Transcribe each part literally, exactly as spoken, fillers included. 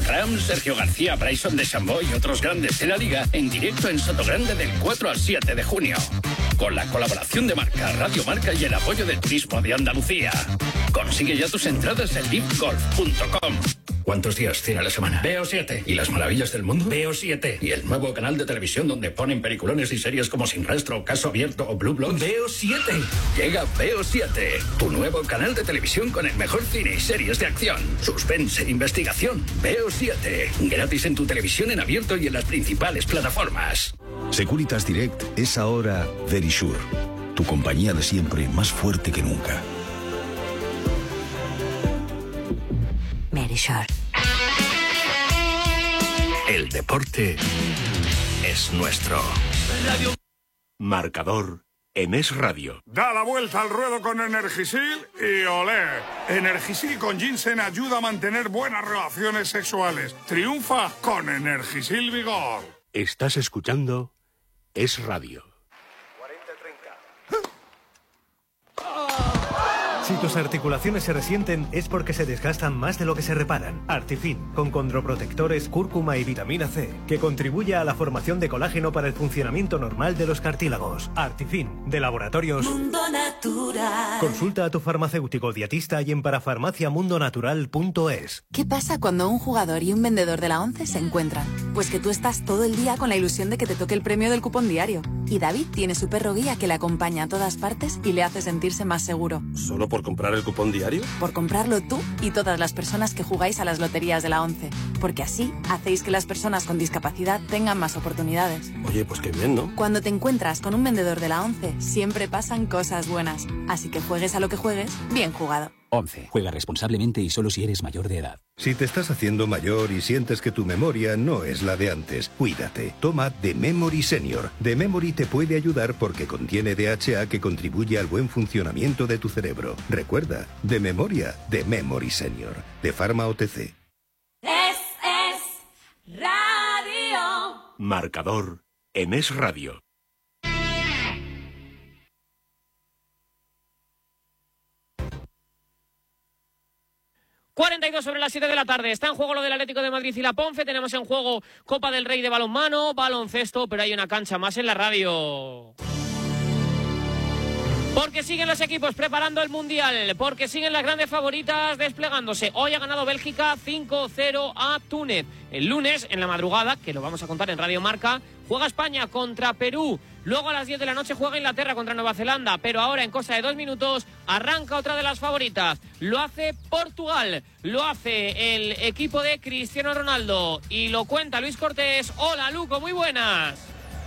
Cram, Sergio García, Bryson de Chambó y otros grandes de la liga en directo en Sotogrande del cuatro al siete de junio. Con la colaboración de Marca, Radio Marca y el apoyo del Turismo de Andalucía. Consigue ya tus entradas en live golf punto com. ¿Cuántos días tiene la semana? B O siete. ¿Y las maravillas del mundo? B O siete. ¿Y el nuevo canal de televisión donde ponen peliculones y series como Sin Rastro, Caso Abierto o Blue Bloods? B O siete. Llega B O siete, tu nuevo canal de televisión con el mejor cine y series de acción, suspense e investigación. B O siete. Gratis en tu televisión en abierto y en las principales plataformas. Securitas Direct es ahora Verisure, tu compañía de siempre más fuerte que nunca. Verisure. El deporte es nuestro. Radio Marcador en Es Radio. Da la vuelta al ruedo con Energisil y olé. Energisil con ginseng ayuda a mantener buenas relaciones sexuales. Triunfa con Energisil Vigor. Estás escuchando Es Radio. Si tus articulaciones se resienten es porque se desgastan más de lo que se reparan. Artifin, con condroprotectores, cúrcuma y vitamina C, que contribuye a la formación de colágeno para el funcionamiento normal de los cartílagos. Artifin, de Laboratorios Mundo Natural. Consulta a tu farmacéutico dietista y en parafarmacia mundo natural punto es. ¿Qué pasa cuando un jugador y un vendedor de la ONCE se encuentran? Pues que tú estás todo el día con la ilusión de que te toque el premio del cupón diario. Y David tiene su perro guía que le acompaña a todas partes y le hace sentirse más seguro. ¿Solo por comprar el cupón diario? Por comprarlo tú y todas las personas que jugáis a las loterías de la ONCE. Porque así hacéis que las personas con discapacidad tengan más oportunidades. Oye, pues qué bien, ¿no? Cuando te encuentras con un vendedor de la ONCE, siempre pasan cosas buenas. Así que juegues a lo que juegues, bien jugado. ONCE. Juega responsablemente y solo si eres mayor de edad. Si te estás haciendo mayor y sientes que tu memoria no es la de antes, cuídate. Toma The Memory Senior. The Memory te puede ayudar porque contiene D H A que contribuye al buen funcionamiento de tu cerebro. Recuerda, de memoria, The Memory Senior. De Pharma O T C. Es, es radio. Marcador en Es Radio. cuarenta y dos sobre las siete de la tarde. Está en juego lo del Atlético de Madrid y la Ponfe. Tenemos en juego Copa del Rey de balonmano, baloncesto, pero hay una cancha más en la radio. Porque siguen los equipos preparando el Mundial, porque siguen las grandes favoritas desplegándose. Hoy ha ganado Bélgica cinco cero a Túnez. El lunes, en la madrugada, que lo vamos a contar en Radio Marca, juega España contra Perú. Luego a las diez de la noche juega Inglaterra contra Nueva Zelanda. Pero ahora, en cosa de dos minutos, arranca otra de las favoritas. Lo hace Portugal, lo hace el equipo de Cristiano Ronaldo. Y lo cuenta Luis Cortés. Hola, Luco, muy buenas.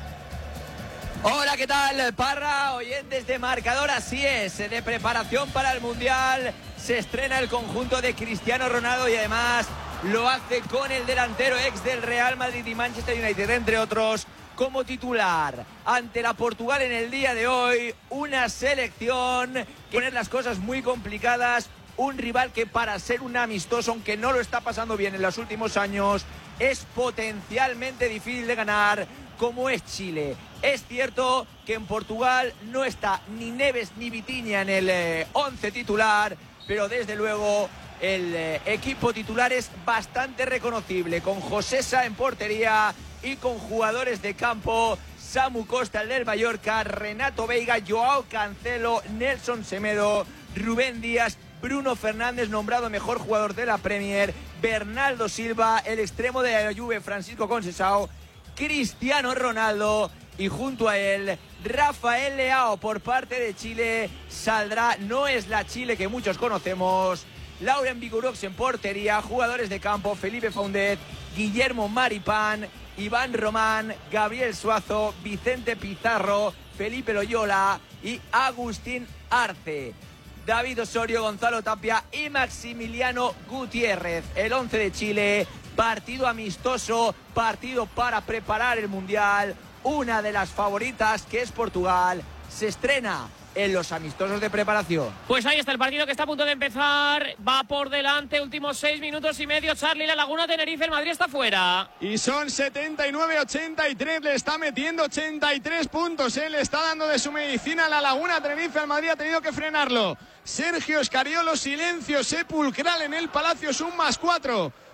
Hola, ¿qué tal, Parra? Oyentes de Marcador, así es, de preparación para el Mundial. Se estrena el conjunto de Cristiano Ronaldo y además lo hace con el delantero ex del Real Madrid y Manchester United, entre otros, como titular. Ante la Portugal en el día de hoy, una selección que pone las cosas muy complicadas. Un rival que para ser un amistoso, aunque no lo está pasando bien en los últimos años, es potencialmente difícil de ganar, como es Chile. Es cierto que en Portugal no está ni Neves ni Vitinha en el eh, once titular, pero desde luego el eh, equipo titular es bastante reconocible, con José Sá en portería y con jugadores de campo: Samu Costa, el del Mallorca, Renato Veiga, Joao Cancelo, Nelson Semedo, Rubén Díaz, Bruno Fernández, nombrado mejor jugador de la Premier, Bernardo Silva, el extremo de la Juve, Francisco Conceição, Cristiano Ronaldo, y junto a él Rafael Leao por parte de Chile. Saldrá, no es la Chile que muchos conocemos, Lauren Vigurox en portería, jugadores de campo: Felipe Faundet, Guillermo Maripán, Iván Román, Gabriel Suazo, Vicente Pizarro, Felipe Loyola y Agustín Arce. David Osorio, Gonzalo Tapia y Maximiliano Gutiérrez. El once de Chile, partido amistoso, partido para preparar el Mundial. Una de las favoritas, que es Portugal, se estrena en los amistosos de preparación. Pues ahí está el partido que está a punto de empezar. Va por delante, últimos seis minutos y medio. Charlie, la Laguna Tenerife, el Madrid está fuera. Y son setenta y nueve a ochenta y tres, le está metiendo ochenta y tres puntos, ¿eh? Le está dando de su medicina a la Laguna Tenerife. El Madrid ha tenido que frenarlo. Sergio Escariolo, silencio sepulcral en el Palacio, es un más cuatro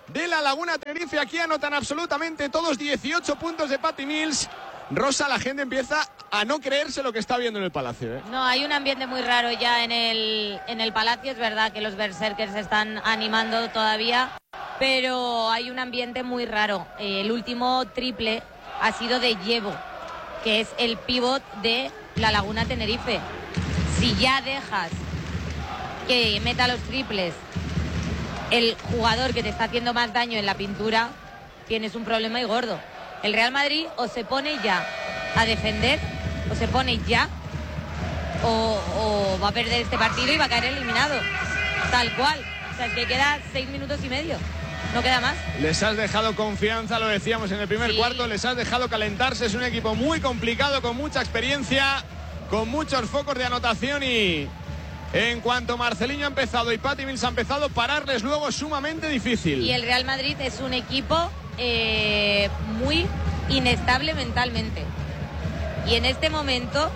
de la Laguna Tenerife. Aquí anotan absolutamente todos, dieciocho puntos de Patty Mills. Rosa, la gente empieza a no creerse lo que está viendo en el Palacio, ¿eh? No, hay un ambiente muy raro ya en el, en el Palacio. Es verdad que los berserkers se están animando todavía, pero hay un ambiente muy raro. El último triple ha sido de Llevo, que es el pívot de la Laguna Tenerife. Si ya dejas que meta los triples el jugador que te está haciendo más daño en la pintura, tienes un problema y gordo. El Real Madrid o se pone ya a defender, o se pone ya, o, o va a perder este partido y va a caer eliminado. Tal cual. O sea, es que queda seis minutos y medio. No queda más. Les has dejado confianza, lo decíamos en el primer sí. cuarto, les has dejado calentarse. Es un equipo muy complicado, con mucha experiencia, con muchos focos de anotación y en cuanto Marceliño ha empezado y Patty Mills ha empezado, pararles luego es sumamente difícil. Y el Real Madrid es un equipo eh, muy inestable mentalmente. Y en este momento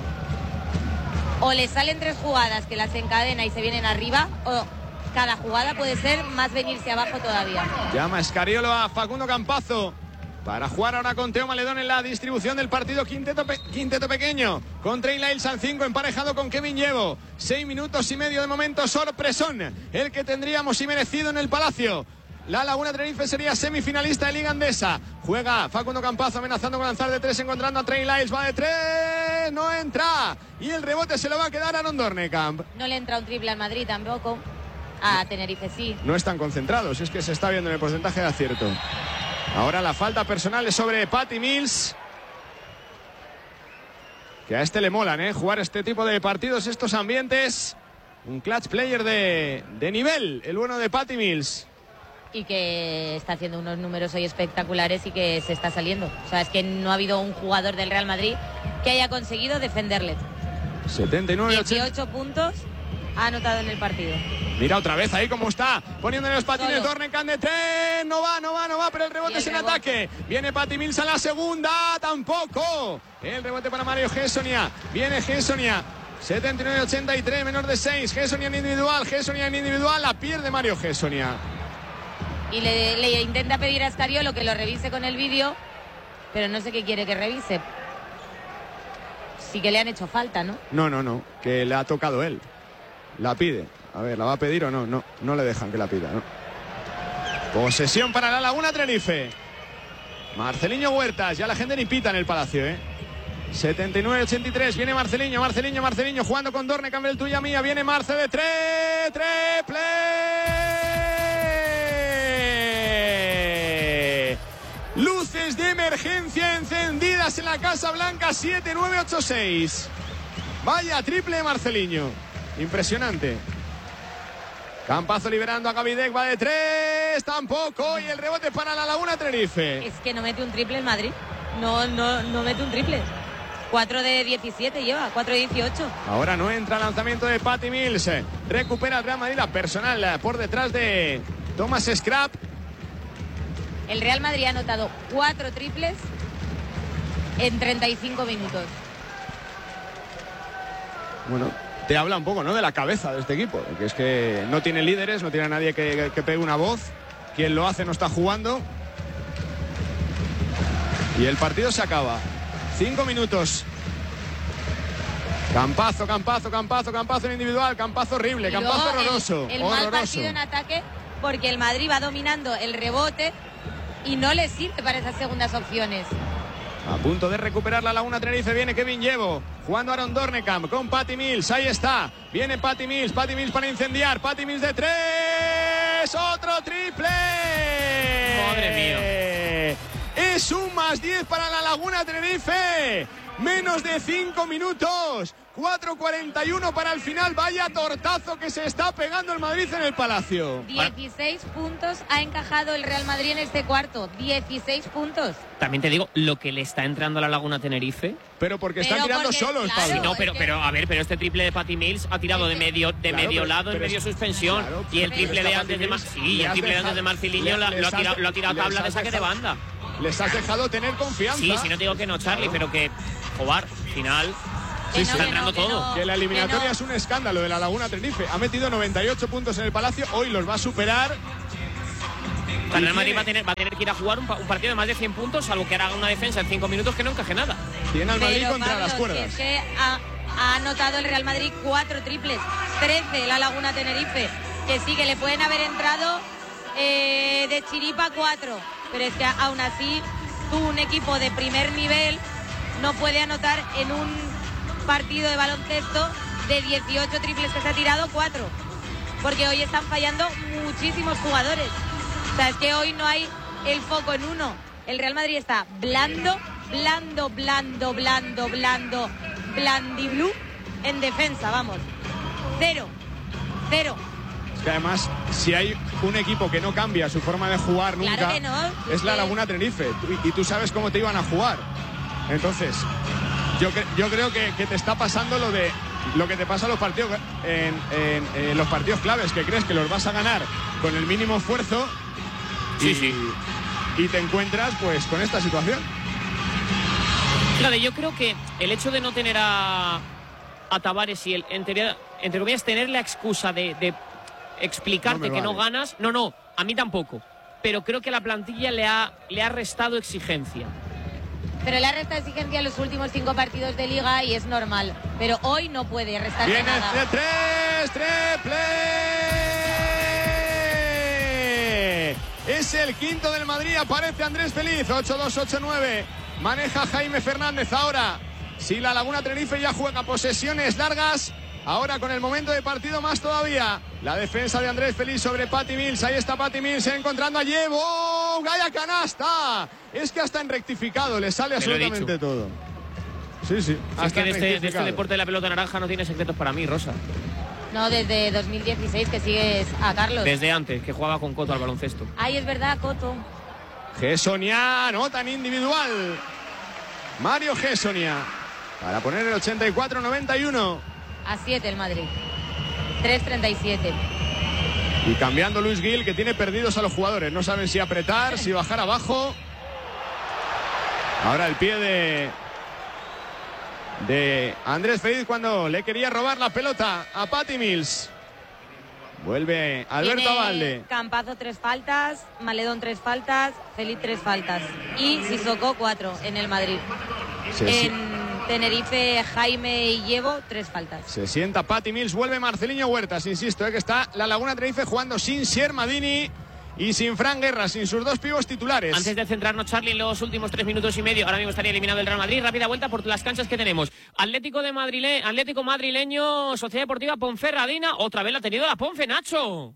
o le salen tres jugadas que las encadena y se vienen arriba, o cada jugada puede ser más venirse abajo todavía. Llama Escariolo a Facundo Campazo para jugar ahora con Teo Maledón en la distribución del partido. Quinteto, pe quinteto pequeño con Trey Lyles al cinco, emparejado con Kevin Llevo. Seis minutos y medio de momento, sorpresón el que tendríamos y merecido en el Palacio. La Laguna Tenerife sería semifinalista de Liga Andesa. Juega Facundo Campazo amenazando con lanzar de tres, encontrando a Trey Lyles. Va de tres, no entra. Y el rebote se lo va a quedar a Aaron Dornekamp. No le entra un triple al Madrid tampoco. A Tenerife sí. No están concentrados, es que se está viendo en el porcentaje de acierto. Ahora la falta personal es sobre Patty Mills. Que a este le molan, ¿eh? Jugar este tipo de partidos, estos ambientes. Un clutch player de, de nivel, el bueno de Patty Mills. Y que está haciendo unos números hoy espectaculares y que se está saliendo. O sea, es que no ha habido un jugador del Real Madrid que haya conseguido defenderle. setenta y nueve, dieciocho puntos ha anotado en el partido. Mira otra vez ahí cómo está, poniéndole los patines Dornekamp de tres, no va, no va, no va, pero el rebote es en ataque. Viene Patty Mills a la segunda, tampoco. El rebote para Mario Gessonia, viene Gessonia. setenta y nueve ochenta y tres, menor de seis. Gessonia en individual, Gessonia en individual, la pierde Mario Gessonia. Y le, le intenta pedir a Escariolo que lo revise con el vídeo, pero no sé qué quiere que revise. Sí que le han hecho falta, ¿no? No, no, no, que le ha tocado él. La pide. A ver, ¿la va a pedir o no? No, no le dejan que la pida, ¿no? Posesión para la Laguna Tenerife. Marceliño Huertas, ya la gente ni pita en el Palacio, ¿eh? setenta y nueve ochenta y tres, viene Marceliño, Marceliño, Marceliño, jugando con Dornekamp, el tuya mía, viene Marce de tres, triple. Luces de emergencia encendidas en la Casa Blanca, siete nueve ocho seis. Vaya triple de Marceliño. Impresionante. Campazo liberando a Gavidec, va de tres, tampoco, y el rebote para la Laguna Tenerife. Es que no mete un triple el Madrid. No, no, no mete un triple. cuatro de diecisiete lleva, cuatro de dieciocho. Ahora no entra lanzamiento de Patty Mills. Recupera el Real Madrid la personal por detrás de Thomas Scrap. El Real Madrid ha anotado cuatro triples en treinta y cinco minutos. Bueno, te habla un poco, ¿no?, de la cabeza de este equipo, que es que no tiene líderes, no tiene a nadie que, que pegue una voz. Quien lo hace no está jugando. Y el partido se acaba. Cinco minutos. Campazo, Campazo, Campazo, Campazo en individual. Campazo horrible, Campazo horroroso. El, el horroroso. mal partido en ataque, porque el Madrid va dominando el rebote y no le sirve para esas segundas opciones. A punto de recuperar la Laguna Tenerife, viene Kevin Llevo, jugando Aaron Dornekamp con Patty Mills, ahí está, viene Patty Mills, Patty Mills para incendiar, Patty Mills de tres, otro triple. Madre mía. Es un más diez para la Laguna Tenerife, menos de cinco minutos, cuatro cuarenta y uno para el final. Vaya tortazo que se está pegando el Madrid en el Palacio. dieciséis puntos ha encajado el Real Madrid en este cuarto, dieciséis puntos. También te digo, lo que le está entrando a la Laguna Tenerife. Pero porque están pero tirando porque, solos, claro, Pablo. No, pero, es que... pero a ver, pero este triple de Patty Mills ha tirado de medio, de Claro, medio pero- lado, en pero medio es- suspensión. claro, y el triple pero de está antes de Patty Mar Mills, sí, le el has triple de antes de dejado- Marceliño le- lo, les ha has- tirado, lo ha tirado les tabla de has saque de dejado- banda. Les has dejado tener confianza. Sí, sí, no te digo que no, Charlie, pero que, joder, final, Que no, está que entrando no, que todo. no. Que la eliminatoria Que no. es un escándalo de la Laguna Tenerife. Ha metido noventa y ocho puntos en el Palacio. Hoy los va a superar O sea, el Real Madrid va a, tener, va a tener que ir a jugar un, un partido de más de cien puntos, salvo que haga una defensa en cinco minutos que no encaje nada. Tiene al Madrid Pero, contra Pablo, las cuerdas. Si es que ha, ha anotado el Real Madrid cuatro triples, trece la Laguna Tenerife, que sí, que le pueden haber entrado eh, de chiripa cuatro, pero es que aún así tú, un equipo de primer nivel, no puede anotar en un partido de baloncesto de dieciocho triples que se ha tirado cuatro, porque hoy están fallando muchísimos jugadores. O sea, es que hoy no hay el foco en uno. El Real Madrid está blando, blando, blando, blando, blando, blandiblú en defensa, vamos. Cero, cero. Es que además, si hay un equipo que no cambia su forma de jugar nunca, Claro que no. es la Laguna Tenerife. Y, y tú sabes cómo te iban a jugar. Entonces, yo, cre yo creo que, que te está pasando lo de lo que te pasa en los partidos en, en, en los partidos claves, que crees que los vas a ganar con el mínimo esfuerzo. Sí, y, sí. Y te encuentras pues con esta situación. Claro, yo creo que el hecho de no tener a, a Tavares y el, en teoría, entre comillas, tener la excusa de, de explicarte no que vale. no ganas, no, no, a mí tampoco. Pero creo que a la plantilla le ha, le ha restado exigencia. Pero le ha restado exigencia en los últimos cinco partidos de Liga y es normal. Pero hoy no puede restarse Viene nada. de tres, triple. Es el quinto del Madrid, aparece Andrés Feliz, ocho dos, ocho nueve. Maneja Jaime Fernández ahora. Si la Laguna Tenerife ya juega posesiones largas, ahora con el momento de partido más todavía. La defensa de Andrés Feliz sobre Patty Mills. Ahí está Patty Mills encontrando a Llevo. ¡Gaya canasta! Es que hasta en rectificado le sale Te lo he absolutamente dicho. todo. Sí, sí. Si es que de este, de este deporte de la pelota naranja no tiene secretos para mí, Rosa. No, desde dos mil dieciséis que sigues a Carlos. Desde antes, que jugaba con Coto al baloncesto. Ay, es verdad, Coto. Gessonia, nota en individual. Mario Gessonia. Para poner el ochenta y cuatro noventa y uno. A siete el Madrid. tres treinta y siete. Y cambiando Luis Gil, que tiene perdidos a los jugadores. No saben si apretar, si bajar abajo. Ahora el pie de... de Andrés Feliz cuando le quería robar la pelota a Patty Mills. Vuelve Alberto Tiene Abalde. Campazo tres faltas, Maledón tres faltas, Feliz tres faltas. Y Sissoko cuatro en el Madrid. Sí, sí. En Tenerife, Jaime y Llevo, tres faltas. Se sienta Patty Mills, vuelve Marceliño Huertas. Insisto, eh, que está la Laguna Tenerife jugando sin Siermadini y sin Fran Guerra, sin sus dos pibos titulares. Antes de centrarnos, Charlie, en los últimos tres minutos y medio, ahora mismo estaría eliminado el Real Madrid. Rápida vuelta por las canchas que tenemos. Atlético de Madrile... Atlético Madrileño, Sociedad Deportiva Ponferradina. Otra vez la ha tenido la Ponfe, Nacho.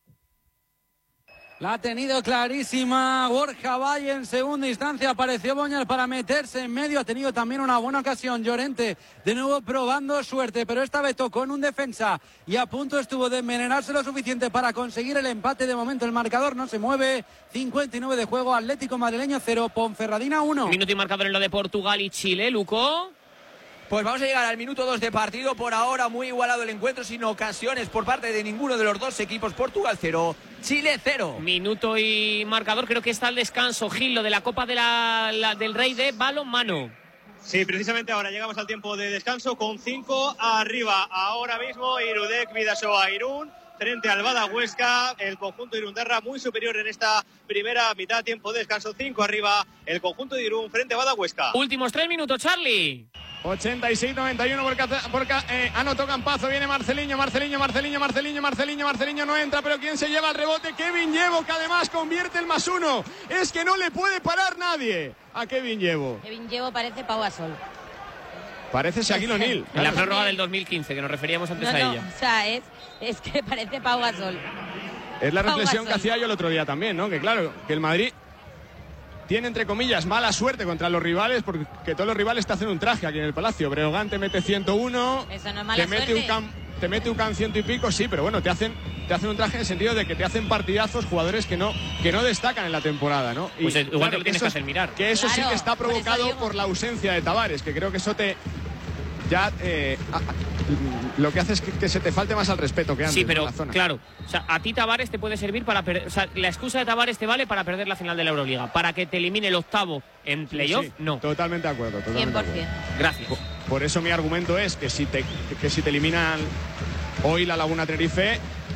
La ha tenido clarísima Borja Valle en segunda instancia. Apareció Boñar para meterse en medio. Ha tenido también una buena ocasión Llorente. De nuevo probando suerte, pero esta vez tocó en un defensa y a punto estuvo de envenenarse lo suficiente para conseguir el empate. De momento el marcador no se mueve. cincuenta y nueve de juego. Atlético Madrileño cero, Ponferradina uno. Minuto y marcador en lo de Portugal y Chile, Luco. Pues vamos a llegar al minuto dos de partido. Por ahora muy igualado el encuentro, sin ocasiones por parte de ninguno de los dos equipos. Portugal cero, Chile cero. Minuto y marcador, creo que está el descanso, Gil, lo de la Copa de la, la, del Rey de balonmano. Sí, precisamente ahora llegamos al tiempo de descanso con cinco arriba. Ahora mismo Irudek Bidasoa Irún frente al Bada Huesca, el conjunto irundarra muy superior en esta primera mitad, tiempo de descanso, cinco arriba, el conjunto de Irún frente a Bada Huesca. Últimos tres minutos, Charlie. ochenta y seis noventa y uno porque, porque eh, anotó Campazo, viene Marceliño, Marceliño, Marceliño, Marceliño, Marceliño, Marceliño no entra, pero ¿quién se lleva el rebote? Kevin Llevo, que además convierte el más uno. Es que no le puede parar nadie a Kevin Llevo. Kevin Llevo parece Pau Gasol. Parece Shaquille O'Neal. En la prórroga del dos mil quince, que nos referíamos antes No, a no, ella. o sea, es, es que parece Pau Gasol. Es la Pau reflexión que Gasol. hacía yo el otro día también, ¿no? Que claro, que el Madrid tiene, entre comillas, mala suerte contra los rivales, porque todos los rivales te hacen un traje aquí en el Palacio. Breogán te mete ciento uno, Eso no es mala te mete suerte. un cam, te mete un can ciento y pico, sí, pero bueno, te hacen, te hacen un traje en el sentido de que te hacen partidazos jugadores que no, que no destacan en la temporada, ¿no? Pues igual te lo tienes eso que es- hacer mirar. Que eso sí Claro, que está por eso provocado digo. por la ausencia de Tavares, que creo que eso te... ya eh, a- a- lo que hace es que, que se te falte más al respeto que antes. Sí, en pero la zona. claro, o sea, a ti Tavares te puede servir para perder, o sea, la excusa de Tavares te vale para perder la final de la Euroliga, para que te elimine el octavo en playoff, Sí, no. Totalmente de acuerdo. Totalmente cien por de ciento. acuerdo. Gracias. Por eso mi argumento es que si te, que si te eliminan hoy la Laguna Tenerife,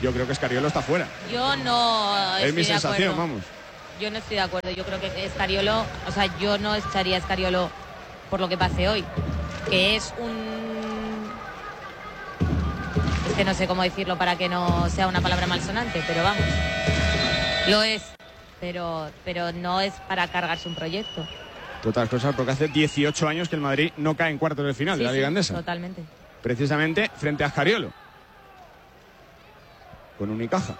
yo creo que Scariolo está fuera. Yo no es mi estoy de sensación, acuerdo. vamos. Yo no estoy de acuerdo. Yo creo que Scariolo, o sea, yo no echaría a Scariolo por lo que pase hoy, que es un... Es que no sé cómo decirlo para que no sea una palabra malsonante, pero vamos, lo es, pero, pero no es para cargarse un proyecto. Otras cosas, porque hace dieciocho años que el Madrid no cae en cuartos de final Sí, de la Liga sí, Endesa. totalmente. Precisamente frente a Scariolo. Con Unicaja.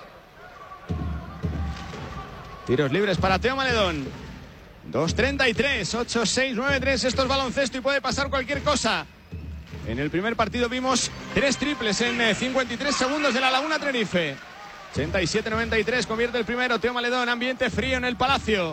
Tiros libres para Teo Maledón. dos treinta y tres, ocho seis nueve tres. Esto es baloncesto y puede pasar cualquier cosa. En el primer partido vimos tres triples en cincuenta y tres segundos de la Laguna Tenerife. ochenta y siete noventa y tres convierte el primero. Teo Maledón, ambiente frío en el Palacio.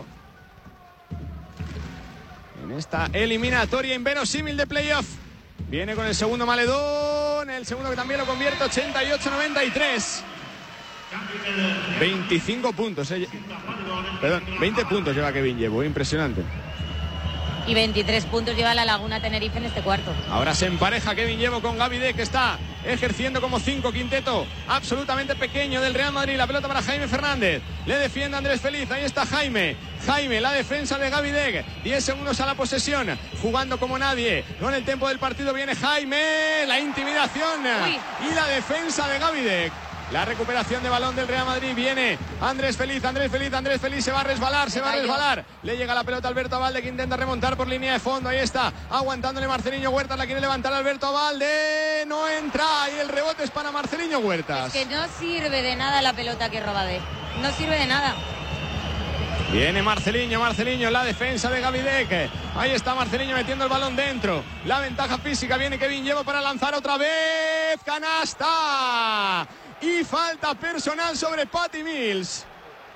En esta eliminatoria inverosímil de playoff. Viene con el segundo Maledón. El segundo que también lo convierte. ochenta y ocho noventa y tres. veinticinco puntos. Eh. Perdón, veinte puntos lleva Kevin Llevo. Impresionante. Y veintitrés puntos lleva la Laguna Tenerife en este cuarto. Ahora se empareja Kevin Llevo con Gaby De, que está ejerciendo como cinco, quinteto absolutamente pequeño del Real Madrid. La pelota para Jaime Fernández. Le defiende Andrés Feliz. Ahí está Jaime. Jaime, la defensa de Gaby De. diez segundos a la posesión. Jugando como nadie. No en el tiempo del partido viene Jaime. La intimidación. Uy. Y la defensa de Gaby De. La recuperación de balón del Real Madrid. Viene Andrés Feliz, Andrés Feliz, Andrés Feliz. Se va a resbalar, se va a resbalar. Le llega la pelota a Alberto Valde, que intenta remontar por línea de fondo. Ahí está, aguantándole Marceliño Huertas. La quiere levantar Alberto Valde. No entra. Y el rebote es para Marceliño Huertas. Es que no sirve de nada la pelota que roba De. No sirve de nada. Viene Marceliño, Marceliño, la defensa de Gaby De. Ahí está Marceliño metiendo el balón dentro. La ventaja física, viene Kevin Llevo para lanzar otra vez. ¡Canasta! Y falta personal sobre Patty Mills.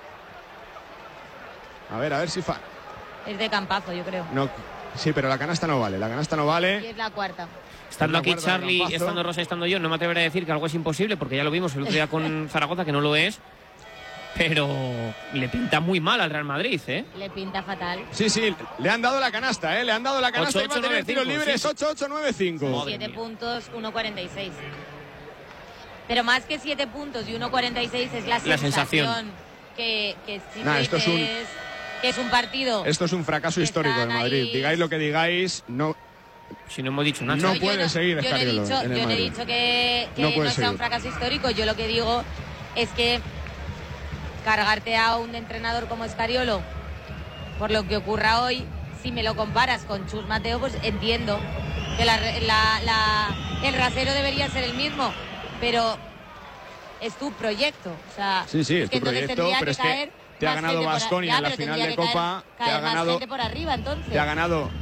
A ver, a ver si fa... Es de campazo, yo creo. No, sí, pero la canasta no vale, la canasta no vale. Y es la cuarta. Estando aquí Charlie, estando Rosa, estando yo, no me atreveré a decir que algo es imposible, porque ya lo vimos el otro día con Zaragoza, que no lo es. Pero le pinta muy mal al Real Madrid, ¿eh? Le pinta fatal. Sí, sí, le han dado la canasta, ¿eh? Le han dado la canasta y va a tener tiros libres. ocho ocho nueve cinco. siete puntos, uno cuarenta y seis. Pero más que siete puntos y uno cuarenta y seis es la, la sensación, sensación que, que, sí nah, que, esto es, es un, que es un partido. Esto es un fracaso histórico de Madrid. Ahí... Digáis lo que digáis, no... Si no hemos dicho nada. No, no puede no, seguir Yo no he dicho, yo no he dicho que, que no, no sea un fracaso histórico. Yo lo que digo es que cargarte a un entrenador como Scariolo por lo que ocurra hoy, si me lo comparas con Chus Mateo, pues entiendo que la, la, la, el rasero debería ser el mismo, pero es tu proyecto. O sea, sí, sí, es, es que tu proyecto, pero es que te ha ganado Baskonia en la final de Copa, caer, te ha ganado gente por arriba, entonces. Te ha ganado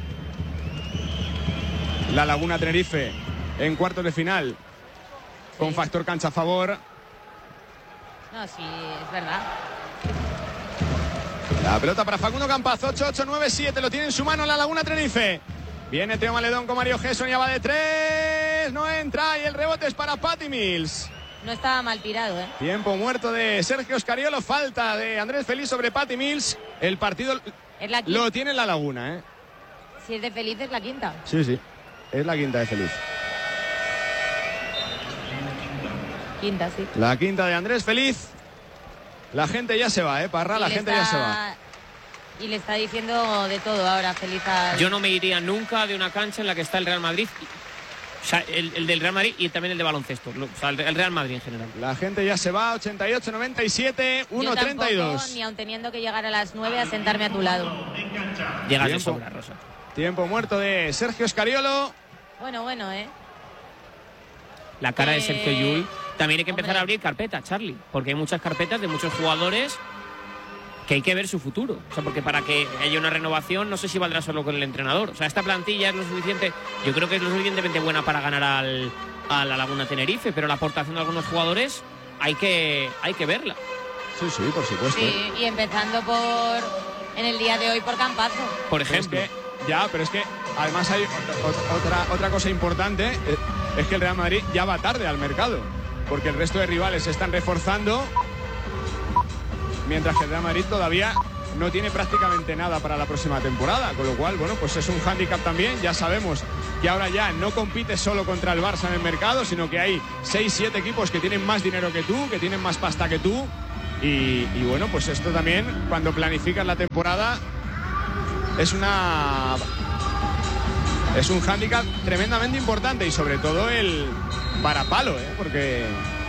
la Laguna Tenerife en cuartos de final, sí, con factor cancha a favor. No, sí, es verdad. La pelota para Facundo Campaz, ocho ocho nueve siete, lo tiene en su mano la Laguna Tenerife. Viene Teo Maledón con Mario Gesson, ya va de tres, no entra y el rebote es para Patty Mills. No estaba mal tirado, ¿eh? Tiempo muerto de Sergio Scariolo, falta de Andrés Feliz sobre Patty Mills. El partido es la lo tiene en la Laguna, ¿eh? Si es de Feliz es la quinta. Sí, sí, es la quinta de Feliz. Quinta, sí. La quinta de Andrés Feliz. La gente ya se va, ¿eh? Parra, la gente está... ya se va. Y le está diciendo de todo ahora, Feliz. Al... Yo no me iría nunca de una cancha en la que está el Real Madrid. O sea, el, el del Real Madrid y también el de baloncesto. O sea, el, el Real Madrid en general. La gente ya se va, ochenta y ocho noventa y siete, uno treinta y dos. Ni aun teniendo que llegar a las nueve a sentarme a tu lado. Llegas de sobra, Rosa. Tiempo muerto de Sergio Scariolo. Bueno, bueno, ¿eh? La cara eh... de Sergio Llull. También hay que empezar Hombre. a abrir carpetas, Charlie, porque hay muchas carpetas de muchos jugadores que hay que ver su futuro. O sea, porque para que haya una renovación no sé si valdrá solo con el entrenador. O sea, esta plantilla es lo suficiente, yo creo que es lo suficientemente buena para ganar al, a la Laguna Tenerife, pero la aportación de algunos jugadores hay que, hay que verla. Sí, sí, por supuesto. Sí, y empezando por, en el día de hoy, por Campazzo. Por ejemplo. Es que, ya, pero es que además hay otra, otra cosa importante, es que el Real Madrid ya va tarde al mercado, porque el resto de rivales se están reforzando, mientras que el Real Madrid todavía no tiene prácticamente nada para la próxima temporada, con lo cual, bueno, pues es un hándicap también. Ya sabemos que ahora ya no compites solo contra el Barça en el mercado, sino que hay seis siete equipos que tienen más dinero que tú, que tienen más pasta que tú. Y, y bueno, pues esto también, cuando planificas la temporada, es una... es un hándicap tremendamente importante, y sobre todo el varapalo, ¿eh? Porque...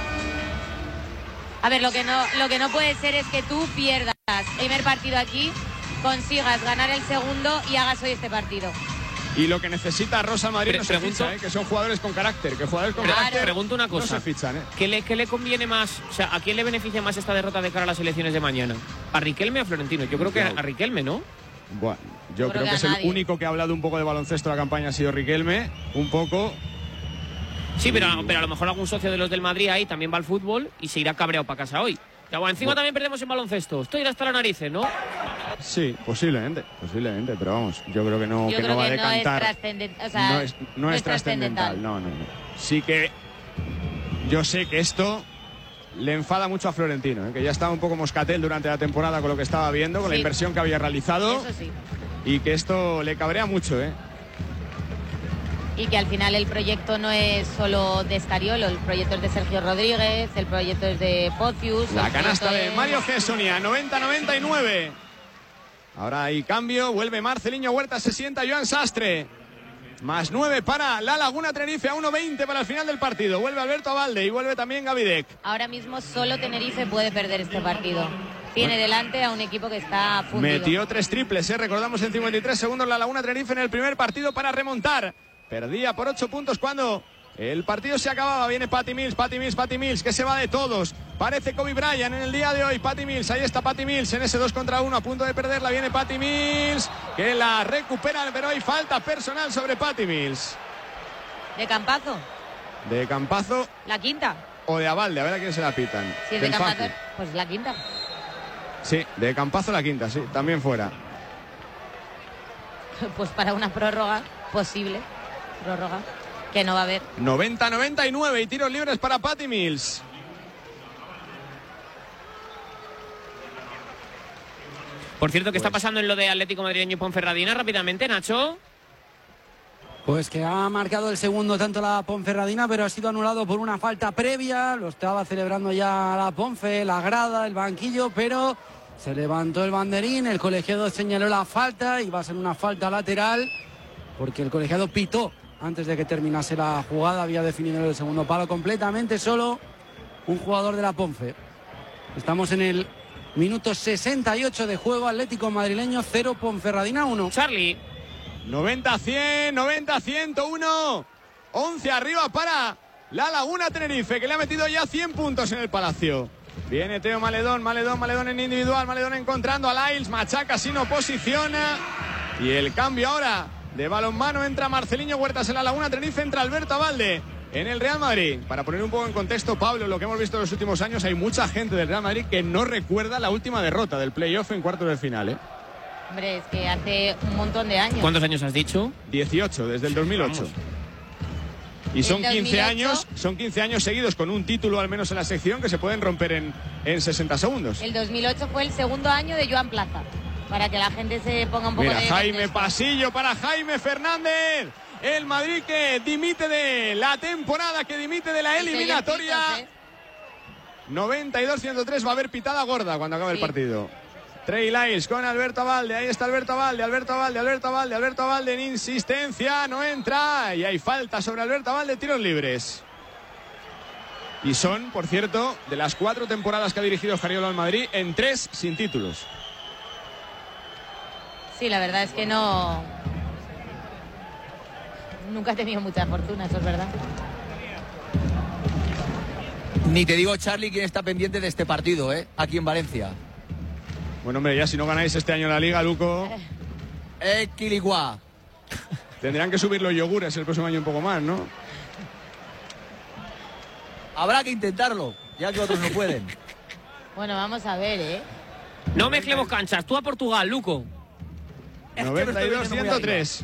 A ver, lo que no lo que no puede ser es que tú pierdas el primer partido aquí, consigas ganar el segundo y hagas hoy este partido. Y lo que necesita Rosa Madrid Pre no se pregunto, ficha, ¿eh? Que son jugadores con carácter, que jugadores con claro. carácter Pregunto una cosa, no se fichan, ¿eh? ¿Qué le, ¿qué le conviene más? O sea, ¿a quién le beneficia más esta derrota de cara a las elecciones de mañana? ¿A Riquelme o a Florentino? Yo creo que a Riquelme, ¿no? Bueno, yo, yo creo, creo que, que es nadie. El único que ha hablado un poco de baloncesto de la campaña ha sido Riquelme, un poco. Sí, pero, pero a lo mejor algún socio de los del Madrid ahí también va al fútbol y se irá cabreado para casa hoy. Ya, bueno, encima bueno. también perdemos en baloncesto. Estoy hasta las narices, ¿no? Sí, posiblemente, posiblemente, pero vamos, yo creo que no, yo que creo no va a decantar. No es trascendental. O sea, no es, no no es es trascendental, no, no, no. Sí que yo sé que esto le enfada mucho a Florentino, ¿eh? Que ya estaba un poco moscatel durante la temporada con lo que estaba viendo, con sí. la inversión que había realizado. Eso sí. Y que esto le cabrea mucho, ¿eh? Y que al final el proyecto no es solo de Escariolo, el proyecto es de Sergio Rodríguez, el proyecto es de Pocius. La canasta de Mario Gessonia, noventa noventa y nueve. Ahora hay cambio, vuelve Marceliño Huerta, se sienta Joan Sastre. Más nueve para La Laguna Tenerife, a uno veinte para el final del partido. Vuelve Alberto Abalde y vuelve también Gavidec. Ahora mismo solo Tenerife puede perder este partido. Tiene bueno. delante a un equipo que está fundido. Metió tres triples, ¿eh? Recordamos en cincuenta y tres segundos La Laguna Tenerife en el primer partido para remontar. Perdía por ocho puntos cuando el partido se acababa. Viene Patty Mills, Patty Mills, Patty Mills, que se va de todos. Parece Kobe Bryant en el día de hoy. Patty Mills, ahí está Patty Mills en ese dos contra uno, a punto de perderla. Viene Patty Mills, que la recupera, pero hay falta personal sobre Patty Mills. ¿De Campazo? De Campazo. ¿La quinta? O de Abalde, a ver a quién se la pitan. Si es de Campazo, pues la quinta. Sí, de Campazo la quinta, sí, también fuera. Pues para una prórroga posible. Prórroga, que no va a haber. noventa noventa y nueve y tiros libres para Patty Mills. Por cierto, ¿qué pues. está pasando en lo de Atlético Madrileño y Ponferradina rápidamente, Nacho? Pues que ha marcado el segundo tanto la Ponferradina, pero ha sido anulado por una falta previa. Lo estaba celebrando ya la Ponfe, la grada, el banquillo, pero se levantó el banderín, el colegiado señaló la falta y va a ser una falta lateral porque el colegiado pitó antes de que terminase la jugada, había definido el segundo palo completamente solo un jugador de la Ponfe. Estamos en el minuto sesenta y ocho de juego, Atlético Madrileño cero, Ponferradina uno. Charlie. noventa cien, noventa ciento uno. once arriba para La Laguna Tenerife, que le ha metido ya cien puntos en el Palacio. Viene Teo Maledón, Maledón, Maledón en individual, Maledón encontrando a Lyles, machaca sin oposición. Y el cambio ahora de balonmano, entra Marceliño Huertas en La Laguna Tenerife, entra Alberto Abalde en el Real Madrid. Para poner un poco en contexto, Pablo, lo que hemos visto en los últimos años, hay mucha gente del Real Madrid que no recuerda la última derrota del playoff en cuartos de final, ¿eh? Hombre, es que hace un montón de años. ¿Cuántos años has dicho? dieciocho, desde el dos mil ocho. Vamos. Y son quince años, son quince años seguidos con un título al menos en la sección que se pueden romper en, en sesenta segundos. El dos mil ocho fue el segundo año de Joan Plaza, para que la gente se ponga un poco Mira, de Jaime contexto. Pasillo para Jaime Fernández. El Madrid que dimite de la temporada, que dimite de la eliminatoria. noventa y dos a ciento tres, va a haber pitada gorda cuando acabe sí. el partido. Trey Lyles con Alberto Abalde, ahí está Alberto Abalde, Alberto Abalde, Alberto Abalde, Alberto Abalde en insistencia, no entra y hay falta sobre Alberto Abalde, tiros libres. Y son, por cierto, de las cuatro temporadas que ha dirigido Escariolo al Madrid, en tres sin títulos. Sí, la verdad es que no... Nunca he tenido mucha fortuna, eso es verdad. Ni te digo, Charlie, quién está pendiente de este partido, ¿eh? Aquí en Valencia. Bueno, hombre, ya si no ganáis este año la Liga, Luco... Eh, Quiliguá. Tendrán que subir los yogures el próximo año un poco más, ¿no? Habrá que intentarlo, ya que otros no pueden. Bueno, vamos a ver, ¿eh? No mezclemos canchas, tú a Portugal, Luco. noventa y dos a ciento tres.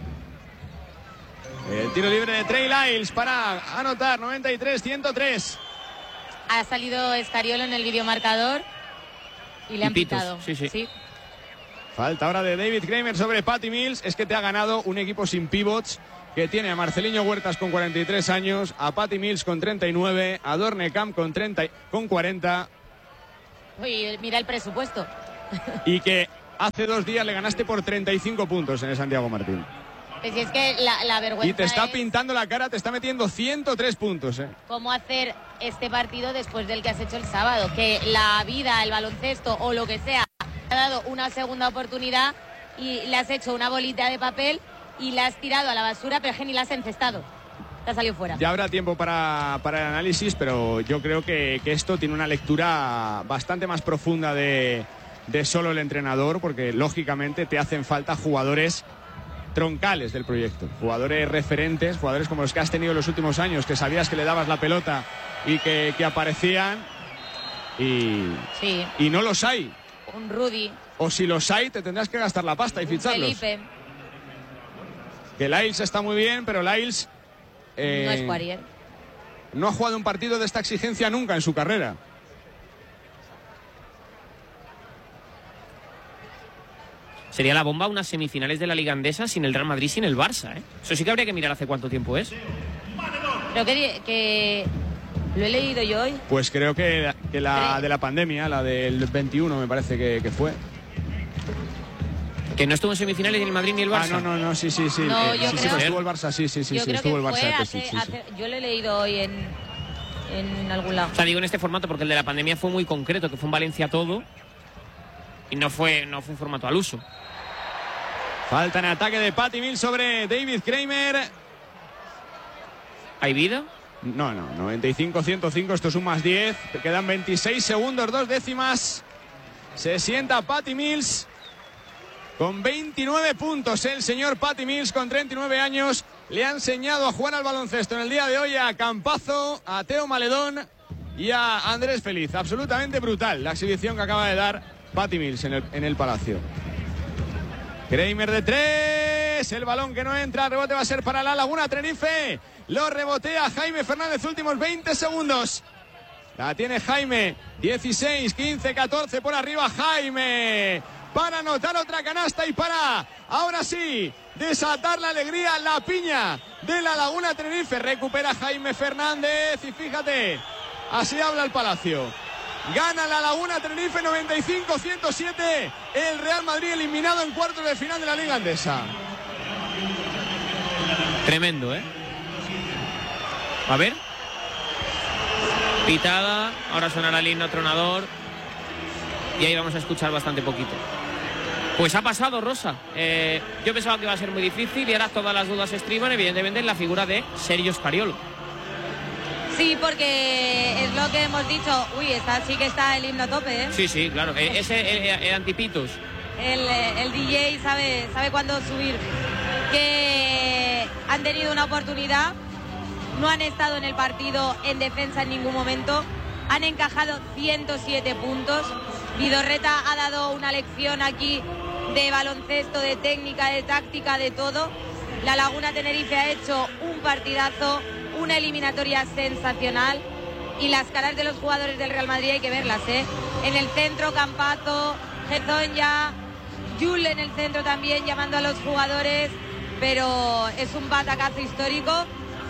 El tiro libre de Trey Lyles para anotar, noventa y tres a ciento tres. Ha salido Escariolo en el videomarcador y le han pitos, pitado. Sí, sí. sí. Falta ahora de David Kramer sobre Patty Mills. Es que te ha ganado un equipo sin pivots que tiene a Marceliño Huertas con cuarenta y tres años, a Patty Mills con treinta y nueve, a Dornekam con, treinta, con cuarenta. Uy, mira el presupuesto. Y que hace dos días le ganaste por treinta y cinco puntos en el Santiago Martín. Pues es que la, la vergüenza Y te está es pintando la cara, te está metiendo ciento tres puntos. ¿eh? cómo hacer este partido después del que has hecho el sábado. Que la vida, el baloncesto o lo que sea, te ha dado una segunda oportunidad y le has hecho una bolita de papel y la has tirado a la basura, pero es que ni la has encestado. Te ha salido fuera. Ya habrá tiempo para, para el análisis, pero yo creo que, que esto tiene una lectura bastante más profunda de, de solo el entrenador, porque lógicamente te hacen falta jugadores troncales del proyecto, jugadores referentes, jugadores como los que has tenido en los últimos años, que sabías que le dabas la pelota y que, que aparecían y, sí. y no los hay. Un Rudy. O si los hay, te tendrás que gastar la pasta y ficharlos. Felipe. Que Lyles está muy bien, pero Lyles eh, no es Poirier. No ha jugado un partido de esta exigencia nunca en su carrera. Sería la bomba unas semifinales de la Liga Andesa sin el Real Madrid, sin el Barça, ¿eh? Eso sí que habría que mirar hace cuánto tiempo es. Creo que, que lo he leído yo hoy. Pues creo que, que la de la pandemia, la del veintiuno me parece que, que fue. Que no estuvo en semifinales ni el Madrid ni el Barça. Ah, no, no, no, sí, sí, sí. No, eh, yo sí, creo... sí, estuvo el Barça, sí, sí, sí, yo sí creo estuvo que el Barça. fue Hace, hace, sí, sí, hace... Yo lo he leído hoy en, en algún lado. O sea, digo en este formato porque el de la pandemia fue muy concreto, que fue en Valencia todo y no fue, no fue un formato al uso. Falta en ataque de Patty Mills sobre David Kramer. ¿Hay vida? No, no, noventa y cinco a ciento cinco, esto es un más diez. Quedan veintiséis segundos, dos décimas. Se sienta Patty Mills con veintinueve puntos. El señor Patty Mills, con treinta y nueve años, le ha enseñado a jugar al baloncesto en el día de hoy a Campazo, a Teo Maledón y a Andrés Feliz. Absolutamente brutal la exhibición que acaba de dar Patty Mills en el, en el Palacio. Kramer de tres, el balón que no entra, rebote va a ser para la Laguna Tenerife, lo rebotea Jaime Fernández, últimos veinte segundos, la tiene Jaime, dieciséis, quince, catorce por arriba Jaime, para anotar otra canasta y para, ahora sí, desatar la alegría, la piña de la Laguna Tenerife, recupera Jaime Fernández y fíjate, así habla el Palacio. Gana la Laguna Tenerife noventa y cinco a ciento siete. El Real Madrid eliminado en cuartos de final de la Liga Andesa. Tremendo, ¿eh? A ver. Pitada. Ahora sonará el himno tronador. Y ahí vamos a escuchar bastante poquito. Pues ha pasado, Rosa. Eh, yo pensaba que iba a ser muy difícil y ahora todas las dudas se estriban, evidentemente, en la figura de Sergio Scariolo. Sí, porque es lo que hemos dicho. Uy, está, sí que está el himno a tope, ¿eh? Sí, sí, claro. Ese el, el antipitos. El, el D J sabe, sabe cuándo subir. Que han tenido una oportunidad, no han estado en el partido en defensa en ningún momento, han encajado ciento siete puntos. Vidorreta ha dado una lección aquí de baloncesto, de técnica, de táctica, de todo. La Laguna Tenerife ha hecho un partidazo, una eliminatoria sensacional y las caras de los jugadores del Real Madrid hay que verlas, ¿eh? En el centro, Campazo, Gezonja, Jul en el centro también llamando a los jugadores, pero es un batacazo histórico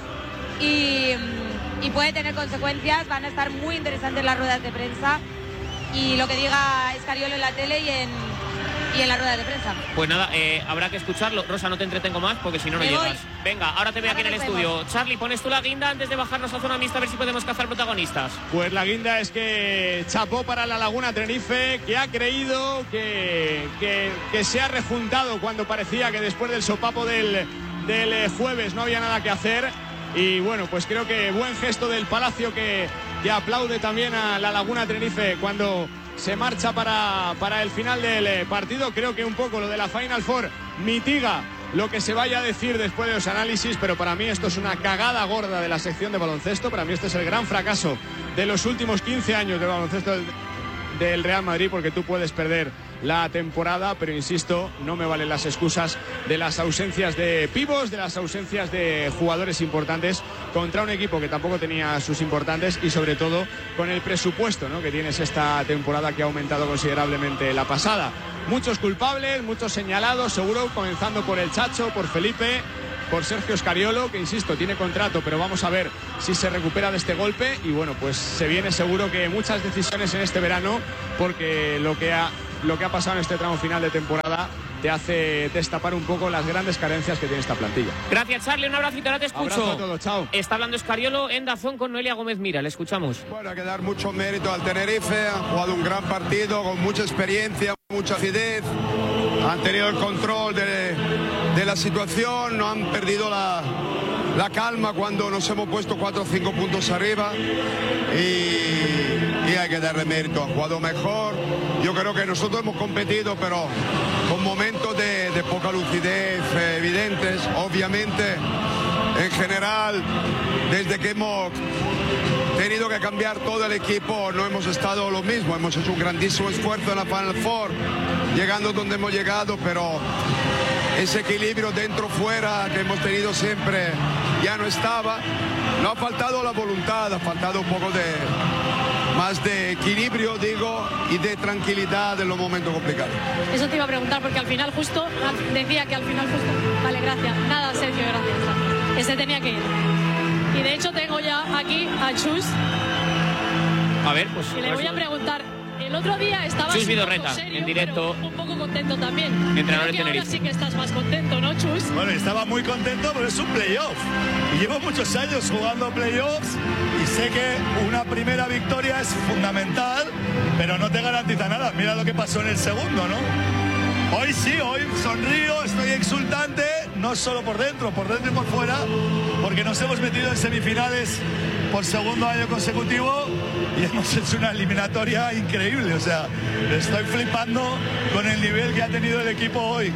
y, y puede tener consecuencias. Van a estar muy interesantes las ruedas de prensa y lo que diga Scariolo en la tele y en, y en las ruedas de prensa. Pues nada, eh, habrá que escucharlo. Rosa, no te entretengo más porque si no, no llegas. Venga, ahora te veo aquí en el estudio. Charlie, pones tú la guinda antes de bajarnos a zona mixta a ver si podemos cazar protagonistas. Pues la guinda es que chapó para la Laguna Tenerife, que ha creído, que, que, que se ha rejuntado cuando parecía que después del sopapo del, del jueves no había nada que hacer. Y bueno, pues creo que buen gesto del Palacio que, que aplaude también a la Laguna Tenerife cuando se marcha para, para el final del partido. Creo que un poco lo de la Final Four mitiga lo que se vaya a decir después de los análisis, pero para mí esto es una cagada gorda de la sección de baloncesto. Para mí este es el gran fracaso de los últimos quince años de baloncesto del, del Real Madrid, porque tú puedes perder la temporada, pero insisto, no me valen las excusas de las ausencias de pivos, de las ausencias de jugadores importantes contra un equipo que tampoco tenía sus importantes y sobre todo con el presupuesto, ¿no?, que tienes esta temporada, que ha aumentado considerablemente la pasada. muchos culpables, muchos señalados, seguro, comenzando por el Chacho, por Felipe, por Sergio Scariolo, que insisto, tiene contrato, pero vamos a ver si se recupera de este golpe. Y bueno, pues se viene seguro que muchas decisiones en este verano, porque lo que ha, lo que ha pasado en este tramo final de temporada te hace destapar un poco las grandes carencias que tiene esta plantilla. Gracias, Charlie, un abracito, ahora te escucho. Abrazo a todos, chao. Está hablando Scariolo en Dazón con Noelia Gómez Mira, le escuchamos. Bueno, hay que dar mucho mérito al Tenerife, han jugado un gran partido con mucha experiencia, mucha acidez, han tenido el control de, de la situación, no han perdido la, la calma cuando nos hemos puesto cuatro o cinco puntos arriba y, y hay que darle mérito, han jugado mejor. Yo creo que nosotros hemos competido, pero con momentos de, de poca lucidez eh, evidentes. Obviamente, en general, desde que hemos tenido que cambiar todo el equipo, no hemos estado lo mismo. Hemos hecho un grandísimo esfuerzo en la Final Four, llegando donde hemos llegado, pero ese equilibrio dentro-fuera que hemos tenido siempre ya no estaba. No ha faltado la voluntad, ha faltado un poco de más de equilibrio, digo, y de tranquilidad en los momentos complicados. Eso te iba a preguntar, porque al final justo, decía que al final justo... Vale, gracias. Nada, Sergio, gracias. Ese tenía que ir. Y de hecho tengo ya aquí a Chus. A ver, pues... Y le voy a preguntar... El otro día estabas Chus un Vidorreta, poco serio, en directo. Un poco contento también. Entrenador de Creo que ahora Tenerife. sí que estás más contento, ¿no, Chus? Bueno, estaba muy contento, pero es un playoff. Y llevo muchos años jugando playoffs y sé que una primera victoria es fundamental, pero no te garantiza nada. Mira lo que pasó en el segundo, ¿no? Hoy sí, hoy sonrío, estoy exultante, no solo por dentro, por dentro y por fuera, porque nos hemos metido en semifinales por segundo año consecutivo y hemos hecho una eliminatoria increíble. O sea, estoy flipando con el nivel que ha tenido el equipo hoy.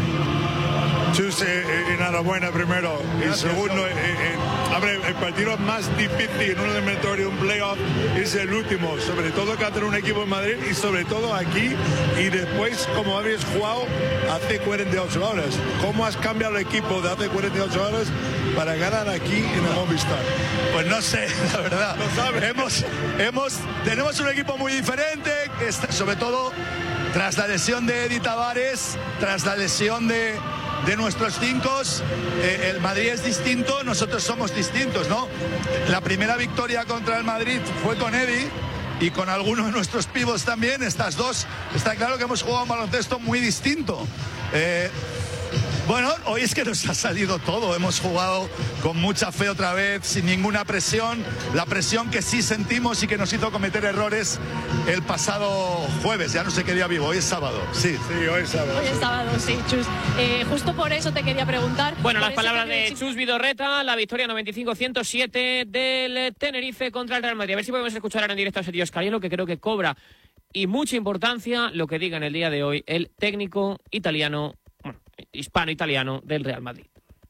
Chus, eh, eh, enhorabuena primero. Y segundo, eh, eh, a ver, el partido más difícil en una eliminatoria, un playoff, es el último. Sobre todo contra un equipo en Madrid y sobre todo aquí. Y después, como habéis jugado hace cuarenta y ocho horas. ¿Cómo has cambiado el equipo de hace cuarenta y ocho horas para ganar aquí en el Movistar? Pues no sé, la verdad. Hemos, hemos, tenemos un equipo muy diferente, que está, sobre todo tras la lesión de Eddie Tavares, tras la lesión de... de nuestros cinco, eh, el Madrid es distinto, nosotros somos distintos, ¿no? La primera victoria contra el Madrid fue con Eddie y con algunos de nuestros pibos también. Estas dos, está claro que hemos jugado un baloncesto muy distinto. Eh, Bueno, hoy es que nos ha salido todo. Hemos jugado con mucha fe otra vez, sin ninguna presión. La presión que sí sentimos y que nos hizo cometer errores el pasado jueves. Ya no sé qué día vivo, hoy es sábado. Sí, sí, hoy es sábado. Hoy es sábado, sí, Chus. Eh, justo por eso te quería preguntar. Bueno, las ese palabras cambio de chip. Chus Vidorreta, la victoria noventa y cinco a ciento siete del Tenerife contra el Real Madrid. A ver si podemos escuchar ahora en directo a Sergio Scariolo, que creo que cobra y mucha importancia lo que diga en el día de hoy el técnico italiano, bueno, hispano-italiano del Real Madrid.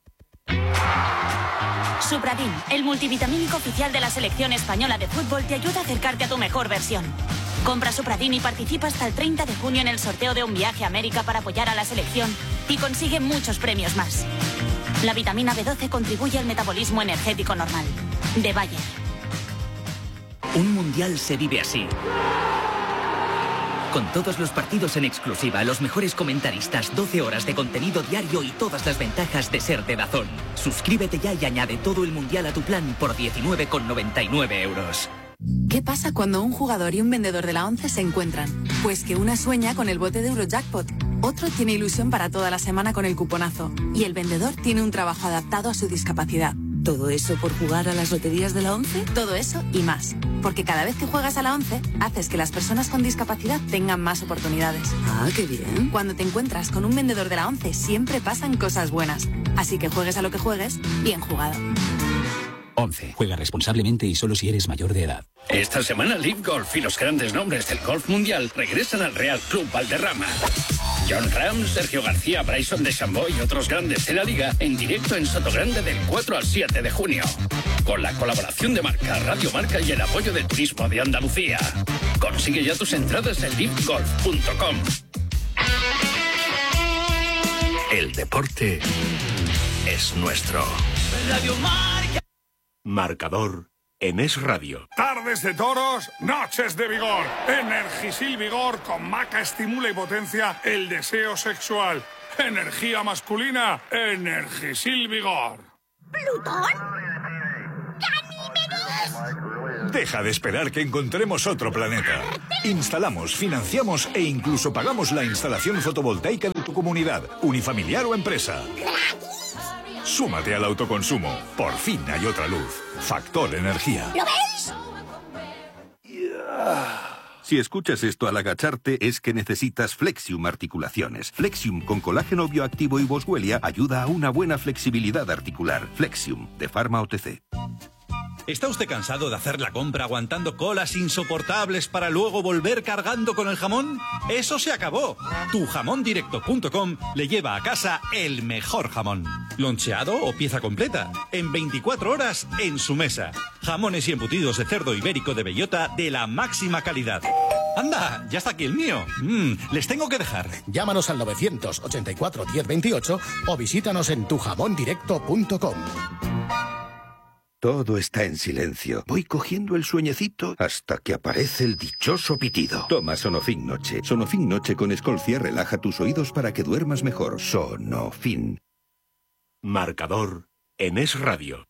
Supradin, el multivitamínico oficial de la selección española de fútbol, te ayuda a acercarte a tu mejor versión. Compra Supradin y participa hasta el treinta de junio en el sorteo de un viaje a América para apoyar a la selección y consigue muchos premios más. La vitamina B doce contribuye al metabolismo energético normal. De Bayer. Un mundial se vive así. Con todos los partidos en exclusiva, los mejores comentaristas, doce horas de contenido diario y todas las ventajas de ser de Dazón. Suscríbete ya y añade todo el mundial a tu plan por diecinueve con noventa y nueve euros. ¿Qué pasa cuando un jugador y un vendedor de la ONCE se encuentran? Pues que una sueña con el bote de Eurojackpot, otro tiene ilusión para toda la semana con el cuponazo y el vendedor tiene un trabajo adaptado a su discapacidad. ¿Todo eso por jugar a las loterías de la ONCE? Todo eso y más. Porque cada vez que juegas a la ONCE, haces que las personas con discapacidad tengan más oportunidades. Ah, qué bien. Cuando te encuentras con un vendedor de la ONCE, siempre pasan cosas buenas. Así que juegues a lo que juegues, bien jugado. once. Juega responsablemente y solo si eres mayor de edad. Esta semana Live Golf y los grandes nombres del golf mundial regresan al Real Club Valderrama. John Ram, Sergio García, Bryson DeChambeau y otros grandes de la liga en directo en Sotogrande del cuatro al siete de junio. Con la colaboración de Marca, Radio Marca y el apoyo del Turismo de Andalucía. Consigue ya tus entradas en live golf punto com. El deporte es nuestro. Radio Marca. Marcador en Es Radio. Tardes de toros, noches de vigor. Energisil Vigor con maca estimula y potencia el deseo sexual. Energía masculina, Energisil Vigor. ¿Plutón? Deja de esperar que encontremos otro planeta. Instalamos, financiamos e incluso pagamos la instalación fotovoltaica de tu comunidad, unifamiliar o empresa. Súmate al autoconsumo. Por fin hay otra luz. Factor Energía. ¿Lo veis? Si escuchas esto al agacharte es que necesitas Flexium Articulaciones. Flexium con colágeno bioactivo y boswellia ayuda a una buena flexibilidad articular. Flexium, de Pharma O T C. ¿Está usted cansado de hacer la compra aguantando colas insoportables para luego volver cargando con el jamón? ¡Eso se acabó! tu jamón directo punto com le lleva a casa el mejor jamón. Loncheado o pieza completa. En veinticuatro horas en su mesa. Jamones y embutidos de cerdo ibérico de bellota de la máxima calidad. ¡Anda! ¡Ya está aquí el mío! Mm, les tengo que dejar. Llámanos al novecientos ochenta y cuatro diez veintiocho o visítanos en tu jamón directo punto com. Todo está en silencio. Voy cogiendo el sueñecito hasta que aparece el dichoso pitido. Toma Sonofin Noche. Sonofin Noche con Escolcia relaja tus oídos para que duermas mejor. Sonofin. Marcador en Es Radio.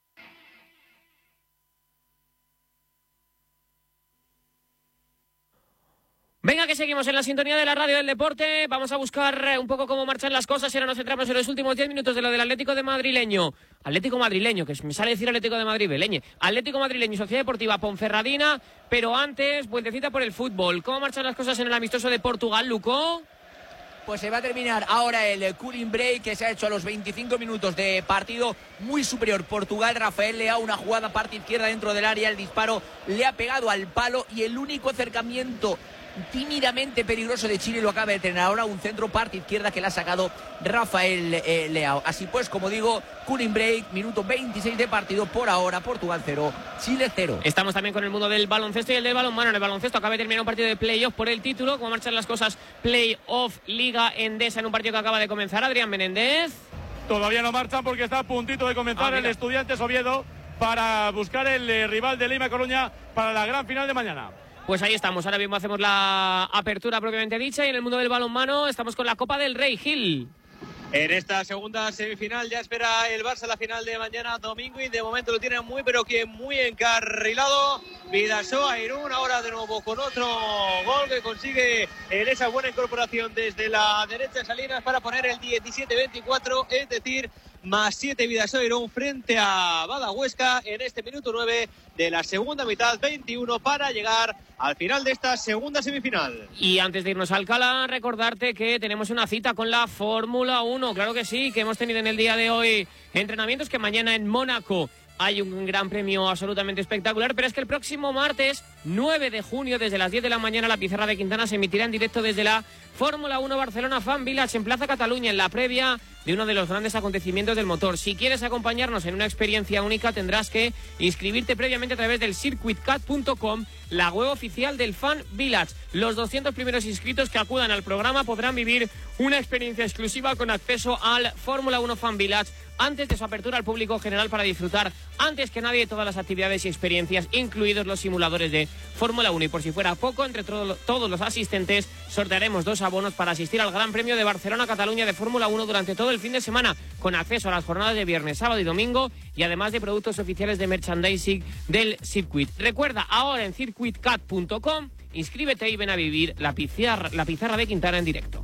Venga, que seguimos en la sintonía de la radio del deporte. Vamos a buscar un poco cómo marchan las cosas y ahora nos centramos en los últimos diez minutos de lo del Atlético de Madrileño. Atlético Madrileño, que me sale decir Atlético de Madrid, Beleñe. Atlético Madrileño y Sociedad Deportiva Ponferradina, pero antes, vueltecita por el fútbol. ¿Cómo marchan las cosas en el amistoso de Portugal, Luco? Pues se va a terminar ahora el cooling break que se ha hecho a los veinticinco minutos de partido. Muy superior Portugal. Rafael Leao, una jugada parte izquierda dentro del área. El disparo le ha pegado al palo y el único acercamiento tímidamente peligroso de Chile lo acaba de tener ahora, un centro parte izquierda que le ha sacado Rafael eh, Leao. Así pues, como digo, cooling break, minuto veintiséis de partido. Por ahora, Portugal cero, Chile cero. Estamos también con el mundo del baloncesto y el del balonmano. En el baloncesto acaba de terminar un partido de playoff por el título. ¿Cómo marchan las cosas? Playoff Liga Endesa en un partido que acaba de comenzar. Adrián Menéndez. Todavía no marchan porque está a puntito de comenzar ah, el Estudiantes Oviedo para buscar el eh, rival de Lima Coruña para la gran final de mañana. Pues ahí estamos, ahora mismo hacemos la apertura propiamente dicha y en el mundo del balonmano estamos con la Copa del Rey. Gil. En esta segunda semifinal ya espera el Barça la final de mañana domingo y de momento lo tiene muy pero que muy encarrilado. Vidasoa Irún ahora de nuevo con otro gol que consigue en esa buena incorporación desde la derecha Salinas para poner el diecisiete veinticuatro, es decir, más siete Vidasoa Irún frente a Bada Huesca en este minuto nueve de la segunda mitad, veintiuno para llegar al final de esta segunda semifinal. Y antes de irnos a Alcalá, recordarte que tenemos una cita con la Fórmula uno, claro que sí, que hemos tenido en el día de hoy entrenamientos, que mañana en Mónaco hay un gran premio absolutamente espectacular, pero es que el próximo martes, nueve de junio, desde las diez de la mañana, la pizarra de Quintana se emitirá en directo desde la Fórmula uno Barcelona Fan Village en Plaza Cataluña, en la previa de uno de los grandes acontecimientos del motor. Si quieres acompañarnos en una experiencia única, tendrás que inscribirte previamente a través del circuit cat punto com, la web oficial del Fan Village. Los doscientos primeros inscritos que acudan al programa podrán vivir una experiencia exclusiva con acceso al Fórmula uno Fan Village antes de su apertura al público general para disfrutar antes que nadie todas las actividades y experiencias, incluidos los simuladores de Fórmula uno. Y por si fuera poco, entre todo, todos los asistentes sortearemos dos abonos para asistir al Gran Premio de Barcelona-Cataluña de Fórmula uno durante todo el fin de semana, con acceso a las jornadas de viernes, sábado y domingo, y además de productos oficiales de merchandising del circuit. Recuerda, ahora en circuit cat punto com, inscríbete y ven a vivir la pizarra, la pizarra de Quintana en directo.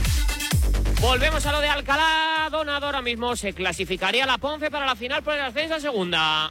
Volvemos a lo de Alcalá. Donado ahora mismo se clasificaría la Ponce para la final por el ascenso a segunda.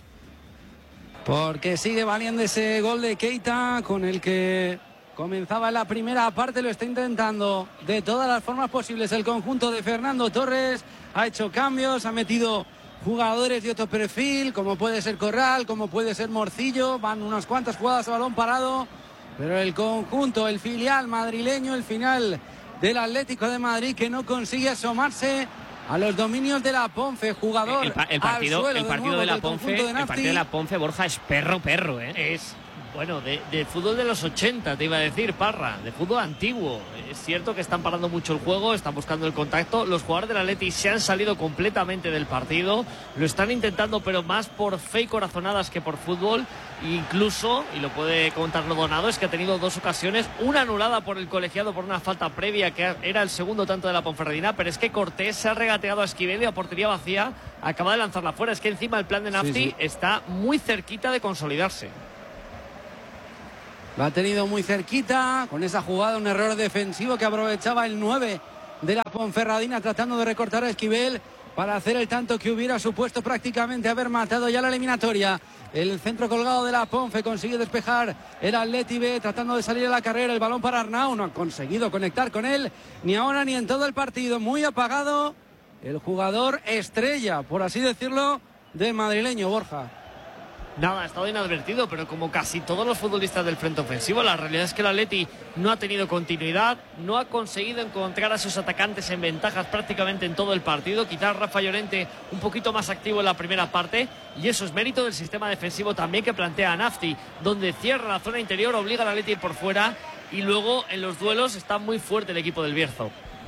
Porque sigue valiendo ese gol de Keita con el que comenzaba en la primera parte. Lo está intentando de todas las formas posibles el conjunto de Fernando Torres. Ha hecho cambios, ha metido jugadores de otro perfil, como puede ser Corral, como puede ser Morcillo. Van unas cuantas jugadas a balón parado, pero el conjunto, el filial madrileño, el final del Atlético de Madrid, que no consigue asomarse a los dominios de la Ponce. Jugador el, el partido, al suelo el partido de, de la del Ponce, de el partido de la Ponce, Borja, es perro perro, ¿eh? Es Bueno, de, de fútbol de los ochenta, te iba a decir, Parra, de fútbol antiguo. Es cierto que están parando mucho el juego, están buscando el contacto. Los jugadores del Atleti se han salido completamente del partido. Lo están intentando, pero más por fe y corazonadas que por fútbol. Incluso, y lo puede contarlo Donado, es que ha tenido dos ocasiones. Una anulada por el colegiado por una falta previa, que era el segundo tanto de la Ponferradina. Pero es que Cortés se ha regateado a Esquivel y a portería vacía acaba de lanzarla fuera. Es que encima el plan de Nafti sí, sí. está muy cerquita de consolidarse. Lo ha tenido muy cerquita con esa jugada, un error defensivo que aprovechaba el nueve de la Ponferradina tratando de recortar a Esquivel para hacer el tanto que hubiera supuesto prácticamente haber matado ya la eliminatoria. El centro colgado de la Ponfe consigue despejar el Atleti B tratando de salir a la carrera. El balón para Arnau, no ha conseguido conectar con él ni ahora ni en todo el partido. Muy apagado el jugador estrella, por así decirlo, del madrileño, Borja. Nada, ha estado inadvertido, pero como casi todos los futbolistas del frente ofensivo, la realidad es que el Atleti no ha tenido continuidad, no ha conseguido encontrar a sus atacantes en ventajas prácticamente en todo el partido. Quizás Rafa Llorente un poquito más activo en la primera parte, y eso es mérito del sistema defensivo también que plantea Nafti, donde cierra la zona interior, obliga al Atleti a ir por fuera, y luego en los duelos está muy fuerte el equipo del Bierzo.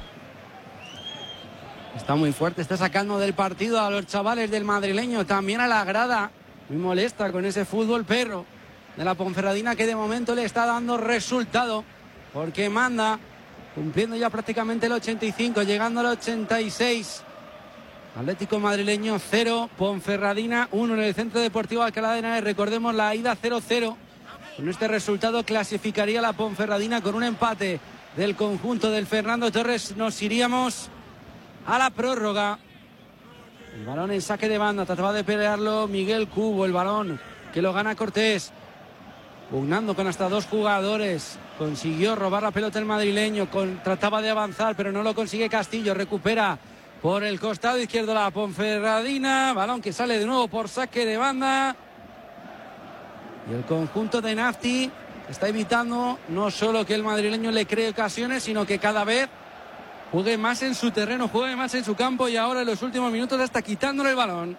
Está muy fuerte, está sacando del partido a los chavales del madrileño, también a la grada. Muy molesta con ese fútbol perro de la Ponferradina que de momento le está dando resultado porque manda, cumpliendo ya prácticamente el ochenta y cinco, llegando al ochenta y seis. Atlético madrileño cero, Ponferradina uno en el Centro Deportivo Alcalá de Henares. Recordemos la ida cero cero. Con este resultado clasificaría la Ponferradina. Con un empate del conjunto del Fernando Torres nos iríamos a la prórroga. El balón en saque de banda, trataba de pelearlo Miguel Cubo, el balón que lo gana Cortés, pugnando con hasta dos jugadores, consiguió robar la pelota el madrileño, con, trataba de avanzar pero no lo consigue Castillo, recupera por el costado izquierdo la Ponferradina, balón que sale de nuevo por saque de banda, y el conjunto de Nafti está evitando no solo que el madrileño le cree ocasiones, sino que cada vez juegue más en su terreno, juegue más en su campo, y ahora en los últimos minutos está quitándole el balón.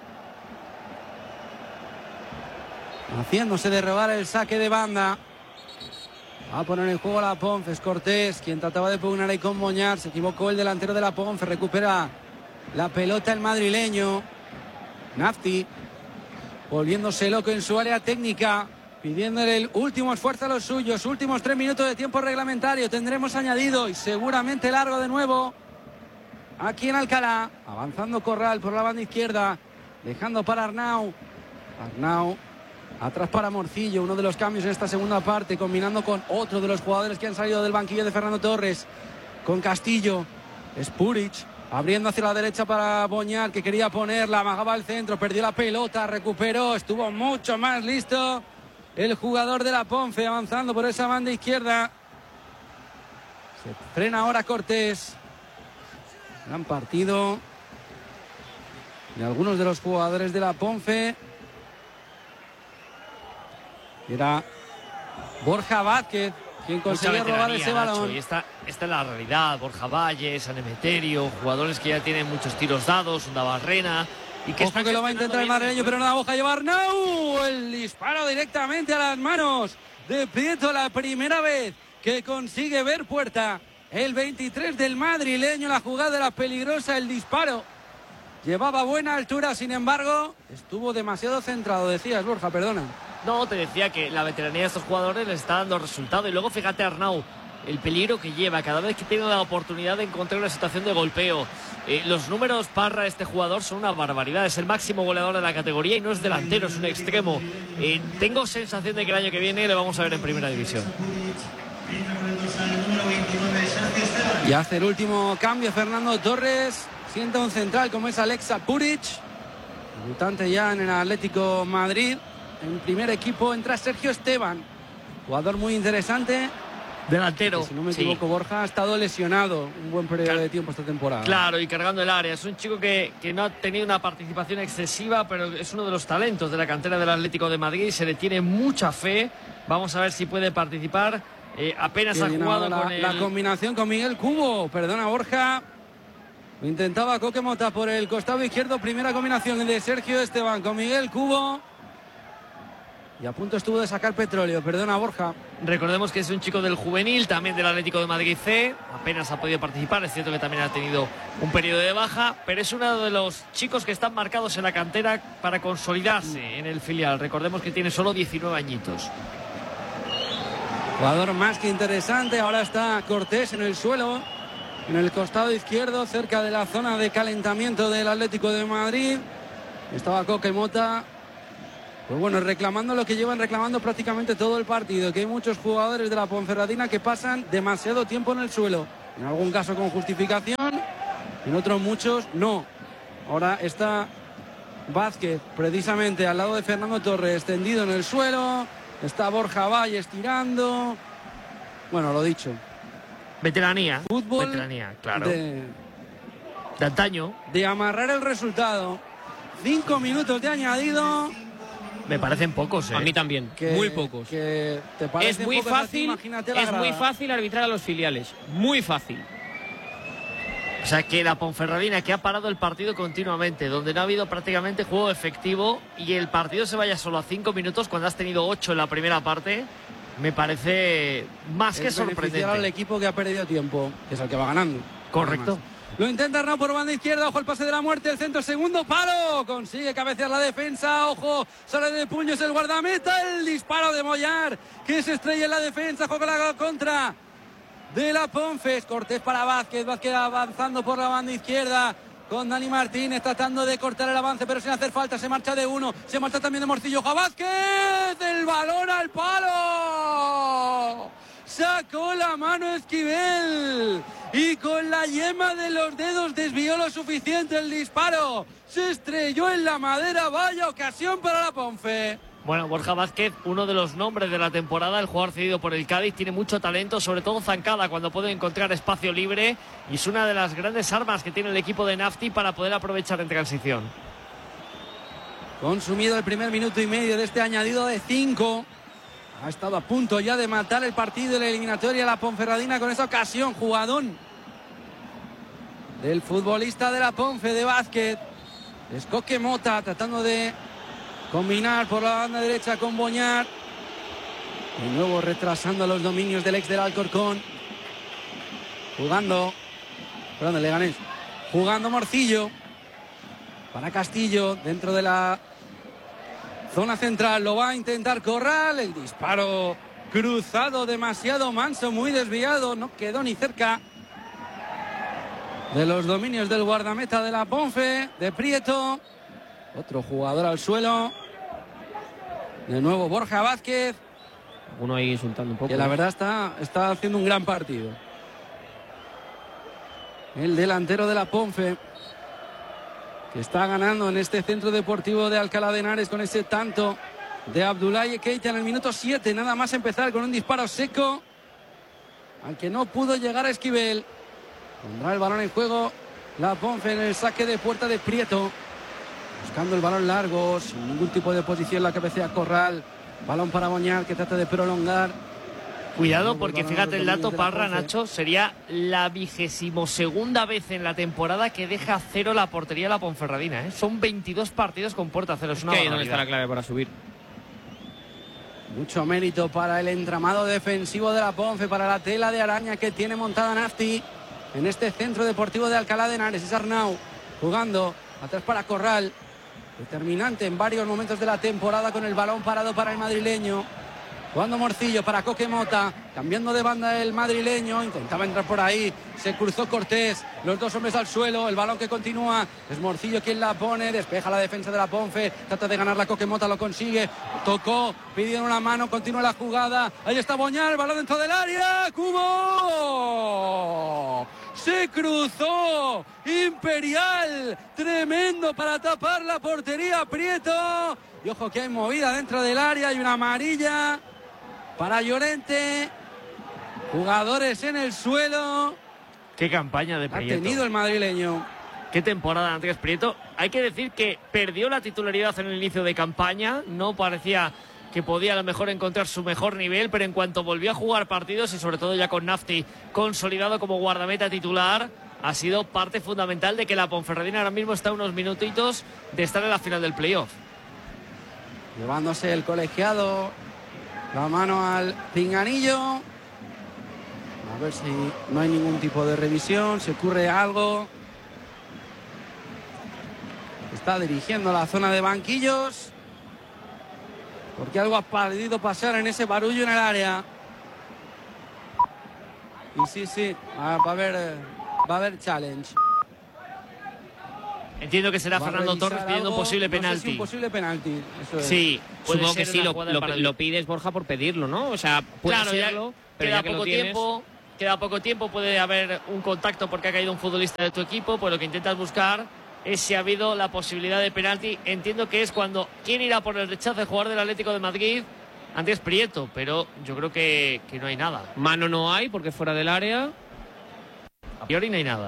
Haciéndose de robar el saque de banda. Va a poner en juego a la Ponfe, es Cortés quien trataba de pugnar ahí con Moñar. Se equivocó el delantero de la Ponfe, recupera la pelota el madrileño. Nafti volviéndose loco en su área técnica, pidiéndole el último esfuerzo a los suyos. Últimos tres minutos de tiempo reglamentario. Tendremos añadido y seguramente largo de nuevo aquí en Alcalá. Avanzando Corral por la banda izquierda, dejando para Arnau. Arnau atrás para Morcillo. Uno de los cambios en esta segunda parte, combinando con otro de los jugadores que han salido del banquillo de Fernando Torres, con Castillo. Spuric abriendo hacia la derecha para Boñar, que quería ponerla, amagaba al centro, perdió la pelota, recuperó, estuvo mucho más listo el jugador de la Ponfe, avanzando por esa banda izquierda. Se frena ahora Cortés. Gran partido de algunos de los jugadores de la Ponfe. Era Borja Vázquez quien conseguía robar ese balón. Nacho, y esta, esta es la realidad. Borja Valle, San Emeterio, jugadores que ya tienen muchos tiros dados, una barrena. Y que, Ojo que lo va a intentar el madrileño, pero no la hoja llevar. ¡No! El disparo directamente a las manos de Prieto, la primera vez que consigue ver puerta. El veintitrés del madrileño, la jugada era peligrosa, el disparo llevaba buena altura, sin embargo, estuvo demasiado centrado, decías, Borja, perdona. No, te decía que la veteranía de estos jugadores les está dando resultado. Y luego fíjate Arnau, el peligro que lleva cada vez que tiene la oportunidad de encontrar una situación de golpeo. Eh, los números Parra, este jugador, son una barbaridad. Es el máximo goleador de la categoría y no es delantero, es un extremo. Eh, tengo sensación de que el año que viene le vamos a ver en primera división. Y hace el último cambio Fernando Torres. Sienta un central como es Alexa Puric, debutante ya en el Atlético Madrid. En primer equipo entra Sergio Esteban, jugador muy interesante. Delantero. Que, si no me equivoco, sí. Borja ha estado lesionado un buen periodo Car de tiempo esta temporada. Claro, y cargando el área. Es un chico que, que no ha tenido una participación excesiva, pero es uno de los talentos de la cantera del Atlético de Madrid. Se le tiene mucha fe. Vamos a ver si puede participar. Eh, apenas ha jugado la, con el... la combinación con Miguel Cubo. Perdona, Borja. Lo intentaba Coque Mota por el costado izquierdo. Primera combinación de Sergio Esteban con Miguel Cubo. Y a punto estuvo de sacar Petróleo. Perdona, Borja. Recordemos que es un chico del juvenil, también del Atlético de Madrid C. Apenas ha podido participar. Es cierto que también ha tenido un periodo de baja, pero es uno de los chicos que están marcados en la cantera para consolidarse en el filial. Recordemos que tiene solo diecinueve añitos. Jugador más que interesante. Ahora está Cortés en el suelo, en el costado izquierdo, cerca de la zona de calentamiento del Atlético de Madrid. Estaba Coque Mota. Pues bueno, reclamando lo que llevan reclamando prácticamente todo el partido, que hay muchos jugadores de la Ponferradina que pasan demasiado tiempo en el suelo. En algún caso con justificación, en otros muchos no. Ahora está Vázquez precisamente al lado de Fernando Torres, extendido en el suelo. Está Borja Valle estirando. Bueno, lo dicho. Veteranía. Fútbol. Veteranía, claro. De, de antaño. De amarrar el resultado. Cinco minutos de añadido. Me parecen pocos, ¿eh? A mí también, que, muy pocos. Que te es muy pocos fácil, ti, imagínate la es grada. muy fácil arbitrar a los filiales, muy fácil. O sea que la Ponferradina, que ha parado el partido continuamente, donde no ha habido prácticamente juego efectivo y el partido se vaya solo a cinco minutos cuando has tenido ocho en la primera parte, me parece más que es sorprendente. Beneficiar al equipo que ha perdido tiempo, que es el que va ganando. Correcto. Además. Lo intenta Arnau por banda izquierda, ojo el pase de la muerte, el centro, segundo palo, consigue cabecear la defensa, ojo, sale de puños el guardameta, el disparo de Mollar, que se estrella en la defensa, juega la contra de la Ponfes, Cortés para Vázquez, Vázquez avanzando por la banda izquierda, con Dani Martínez tratando de cortar el avance, pero sin hacer falta, se marcha de uno, se marcha también de Morcillo, ojo a Vázquez, el balón al palo. Sacó la mano Esquivel y con la yema de los dedos desvió lo suficiente el disparo. Se estrelló en la madera, vaya ocasión para la Ponfe. Bueno, Borja Vázquez, uno de los nombres de la temporada, el jugador cedido por el Cádiz, tiene mucho talento, sobre todo zancada cuando puede encontrar espacio libre y es una de las grandes armas que tiene el equipo de Nafti para poder aprovechar en transición. Consumido el primer minuto y medio de este añadido de cinco. Ha estado a punto ya de matar el partido y la eliminatoria la Ponferradina con esa ocasión, jugadón del futbolista de la Ponfe, de Vázquez. Es Coque Mota tratando de combinar por la banda derecha con Boñar. De nuevo retrasando los dominios del ex del Alcorcón. Jugando, perdón, le gané. Jugando Morcillo para Castillo dentro de la zona central, lo va a intentar Corral, el disparo cruzado demasiado manso, muy desviado, no quedó ni cerca de los dominios del guardameta de la Ponfe, de Prieto. Otro jugador al suelo, de nuevo Borja Vázquez. Uno ahí insultando un poco. Que la verdad está, está haciendo un gran partido. El delantero de la Ponfe, que está ganando en este centro deportivo de Alcalá de Henares con ese tanto de Abdoulaye Keita en el minuto siete, nada más empezar con un disparo seco al que no pudo llegar a Esquivel. Pondrá el balón en juego la Ponfe en el saque de puerta de Prieto, buscando el balón largo, sin ningún tipo de posición, la cabecea Corral, balón para Boñar que trata de prolongar. Cuidado porque fíjate el dato, Parra, Nacho, sería la vigésimo segunda vez en la temporada que deja cero la portería la Ponferradina, ¿eh? Son veintidós partidos con puerta cero, es una barbaridad. Que ahí no está la clave para subir. Mucho mérito para el entramado defensivo de la Ponfe, para la tela de araña que tiene montada Nafti en este centro deportivo de Alcalá de Henares. Es Arnau jugando atrás para Corral, determinante en varios momentos de la temporada con el balón parado para el madrileño. Jugando Morcillo para Coque Mota, cambiando de banda el madrileño, intentaba entrar por ahí, se cruzó Cortés, los dos hombres al suelo, el balón que continúa, es Morcillo quien la pone, despeja la defensa de la Ponfe, trata de ganar la Coque Mota, lo consigue, tocó, pidieron una mano, continúa la jugada, ahí está Boñar, el balón dentro del área, ¡Cubo! Se cruzó, Imperial, tremendo para tapar la portería, Prieto, y ojo que hay movida dentro del área, hay una amarilla para Llorente, jugadores en el suelo. Qué campaña de Prieto Ha tenido el madrileño. Qué temporada Andrés Prieto. Hay que decir que perdió la titularidad en el inicio de campaña. No parecía que podía a lo mejor encontrar su mejor nivel, pero en cuanto volvió a jugar partidos y sobre todo ya con Nafti consolidado como guardameta titular, ha sido parte fundamental de que la Ponferradina ahora mismo está a unos minutitos de estar en la final del playoff. llevándose el colegiado la mano al pinganillo. A ver si no hay ningún tipo de revisión, se ocurre algo. Está dirigiendo la zona de banquillos, porque algo ha podido pasar en ese barullo en el área. Y sí, sí, va a haber, va a haber challenge. Entiendo que será Fernando Torres pidiendo un posible penalti. No sé si un posible penalti. Eso es. Sí, supongo que sí, lo, lo, para lo pides, Borja, por pedirlo, ¿no? O sea, puede claro, serlo, ya pero queda ya que poco lo tienes... tiempo, queda poco tiempo, puede haber un contacto porque ha caído un futbolista de tu equipo, pues lo que intentas buscar es si ha habido la posibilidad de penalti. Entiendo que es cuando quién irá por el rechazo de jugador del Atlético de Madrid, Andrés Prieto, pero yo creo que, que no hay nada. Mano no hay porque fuera del área. A priori no hay nada.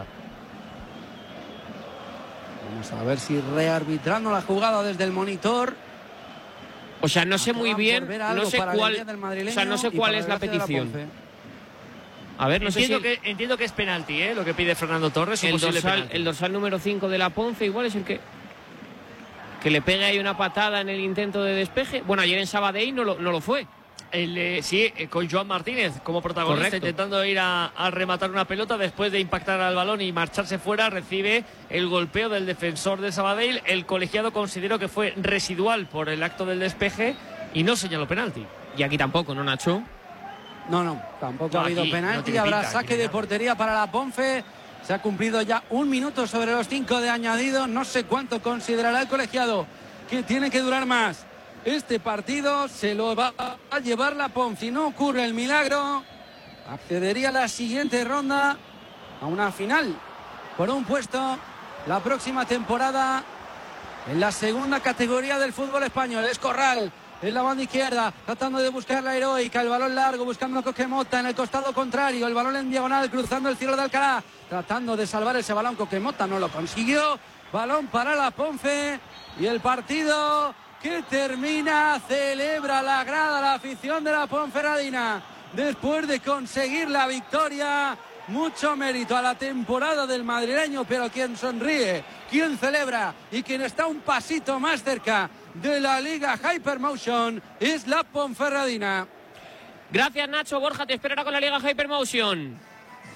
Vamos a ver si rearbitrando la jugada desde el monitor. O sea, no sé muy bien, no sé cuál, o sea, no sé cuál es la petición. A ver, no entiendo, sé si... que, entiendo que es penalti, ¿eh? Lo que pide Fernando Torres. El posible dorsal, penalti. el dorsal número cinco de la Ponce igual es el que... Que le pegue ahí una patada en el intento de despeje. Bueno, ayer en Sabadell no lo, no lo fue. El, eh, sí, eh, con Joan Martínez como protagonista. Correcto. Intentando ir a, a rematar una pelota después de impactar al balón y marcharse fuera, recibe el golpeo del defensor de Sabadell. El colegiado consideró que fue residual por el acto del despeje y no señaló penalti. Y aquí tampoco, ¿no, Nacho? No, no, tampoco no, ha habido aquí, penalti. no Habrá pinta, saque de portería para la Ponce. Se ha cumplido ya un minuto sobre los cinco de añadido. No sé cuánto considerará el colegiado que tiene que durar más. Este partido se lo va a llevar la Ponce. Si no ocurre el milagro, accedería a la siguiente ronda, a una final por un puesto la próxima temporada en la segunda categoría del fútbol español. Es Corral en la banda izquierda, tratando de buscar la heroica, el balón largo, buscando a Coquemota en el costado contrario, el balón en diagonal, cruzando el cielo de Alcalá, tratando de salvar ese balón. Coquemota no lo consiguió. Balón para la Ponce y el partido que termina, celebra la grada, la afición de la Ponferradina después de conseguir la victoria. Mucho mérito a la temporada del madrileño, pero quien sonríe, quien celebra y quien está un pasito más cerca de la Liga Hypermotion es la Ponferradina. Gracias, Nacho. Borja te esperará con la Liga Hypermotion.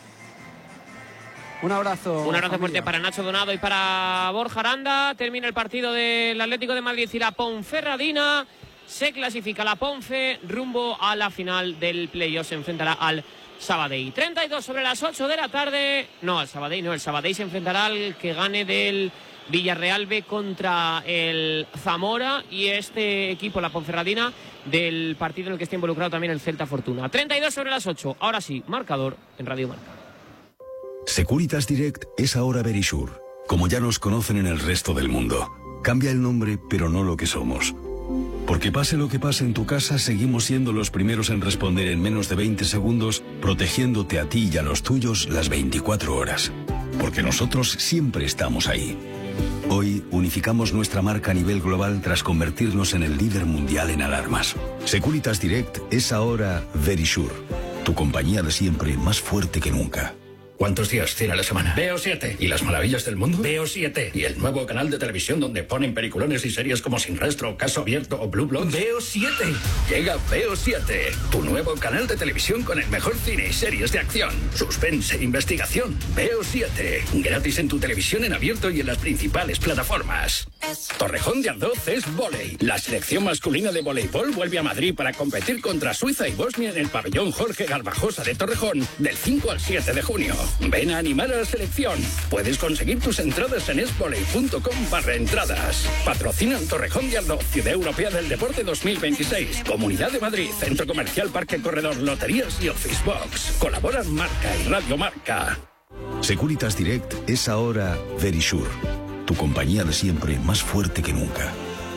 Un abrazo. Un abrazo fuerte para Nacho Donado y para Borja Aranda. Termina el partido del Atlético de Madrid y la Ponferradina. Se clasifica la Ponce rumbo a la final del playoff. Se enfrentará al Sabadell. treinta y dos sobre las ocho de la tarde. No, al Sabadell no. El Sabadell se enfrentará al que gane del Villarreal B contra el Zamora. Y este equipo, la Ponferradina, del partido en el que está involucrado también el Celta Fortuna. treinta y dos sobre las ocho. Ahora sí, marcador en Radio Marca. Securitas Direct es ahora Verisure, como ya nos conocen en el resto del mundo. Cambia el nombre, pero no lo que somos. Porque pase lo que pase en tu casa, seguimos siendo los primeros en responder en menos de veinte segundos, protegiéndote a ti y a los tuyos las veinticuatro horas. Porque nosotros siempre estamos ahí. Hoy unificamos nuestra marca a nivel global tras convertirnos en el líder mundial en alarmas. Securitas Direct es ahora Verisure, tu compañía de siempre más fuerte que nunca. ¿Cuántos días tiene la semana? Veo siete. ¿Y las maravillas del mundo? Veo siete. ¿Y el nuevo canal de televisión donde ponen peliculones y series como Sin Rastro, Caso Abierto o Blue Bloods? Veo siete. Llega Veo siete. Tu nuevo canal de televisión con el mejor cine y series de acción, suspense e investigación. Veo siete. Gratis en tu televisión en abierto y en las principales plataformas. Torrejón de Ardoz es vóley. La selección masculina de voleibol vuelve a Madrid para competir contra Suiza y Bosnia en el pabellón Jorge Garbajosa de Torrejón del cinco al siete de junio. Ven a animar a la selección. Puedes conseguir tus entradas en esvoley punto com barra entradas. Patrocinan Torrejón de Ardoz, Ciudad Europea del Deporte dos mil veintiséis. Comunidad de Madrid, Centro Comercial Parque Corredor, Loterías y Office Box. Colaboran Marca y Radio Marca. Securitas Direct es ahora Verisure, tu compañía de siempre más fuerte que nunca.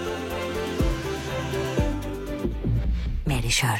Verisure.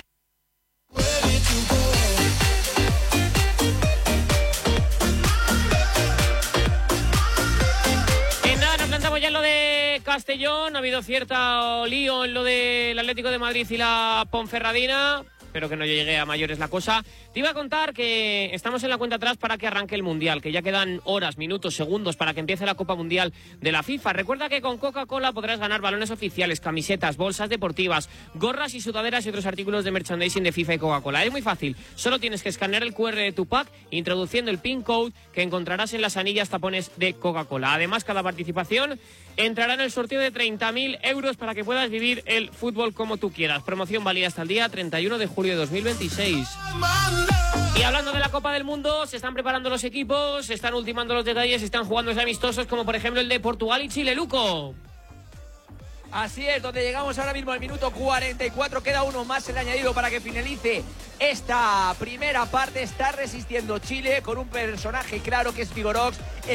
Ya en lo de Castellón ha habido cierto lío en lo del Atlético de Madrid y la Ponferradina. espero que no llegue a mayores la cosa. Te iba a contar que estamos en la cuenta atrás para que arranque el Mundial, que ya quedan horas, minutos, segundos para que empiece la Copa Mundial de la FIFA. Recuerda que con Coca-Cola podrás ganar balones oficiales, camisetas, bolsas deportivas, gorras y sudaderas y otros artículos de merchandising de FIFA y Coca-Cola. Es muy fácil, solo tienes que escanear el cu erre de tu pack introduciendo el pin code que encontrarás en las anillas tapones de Coca-Cola. Además, cada participación entrará en el sorteo de treinta mil euros para que puedas vivir el fútbol como tú quieras. Promoción válida hasta el día treinta y uno de julio de dos mil veintiséis. Y hablando de la Copa del Mundo, se están preparando los equipos, se están ultimando los detalles, se están jugando amistosos como por ejemplo el de Portugal y Chile. Luco. Así es, donde llegamos ahora mismo al minuto cuarenta y cuatro, queda uno más el añadido para que finalice esta primera parte. Está resistiendo Chile con un personaje claro que es Figorox.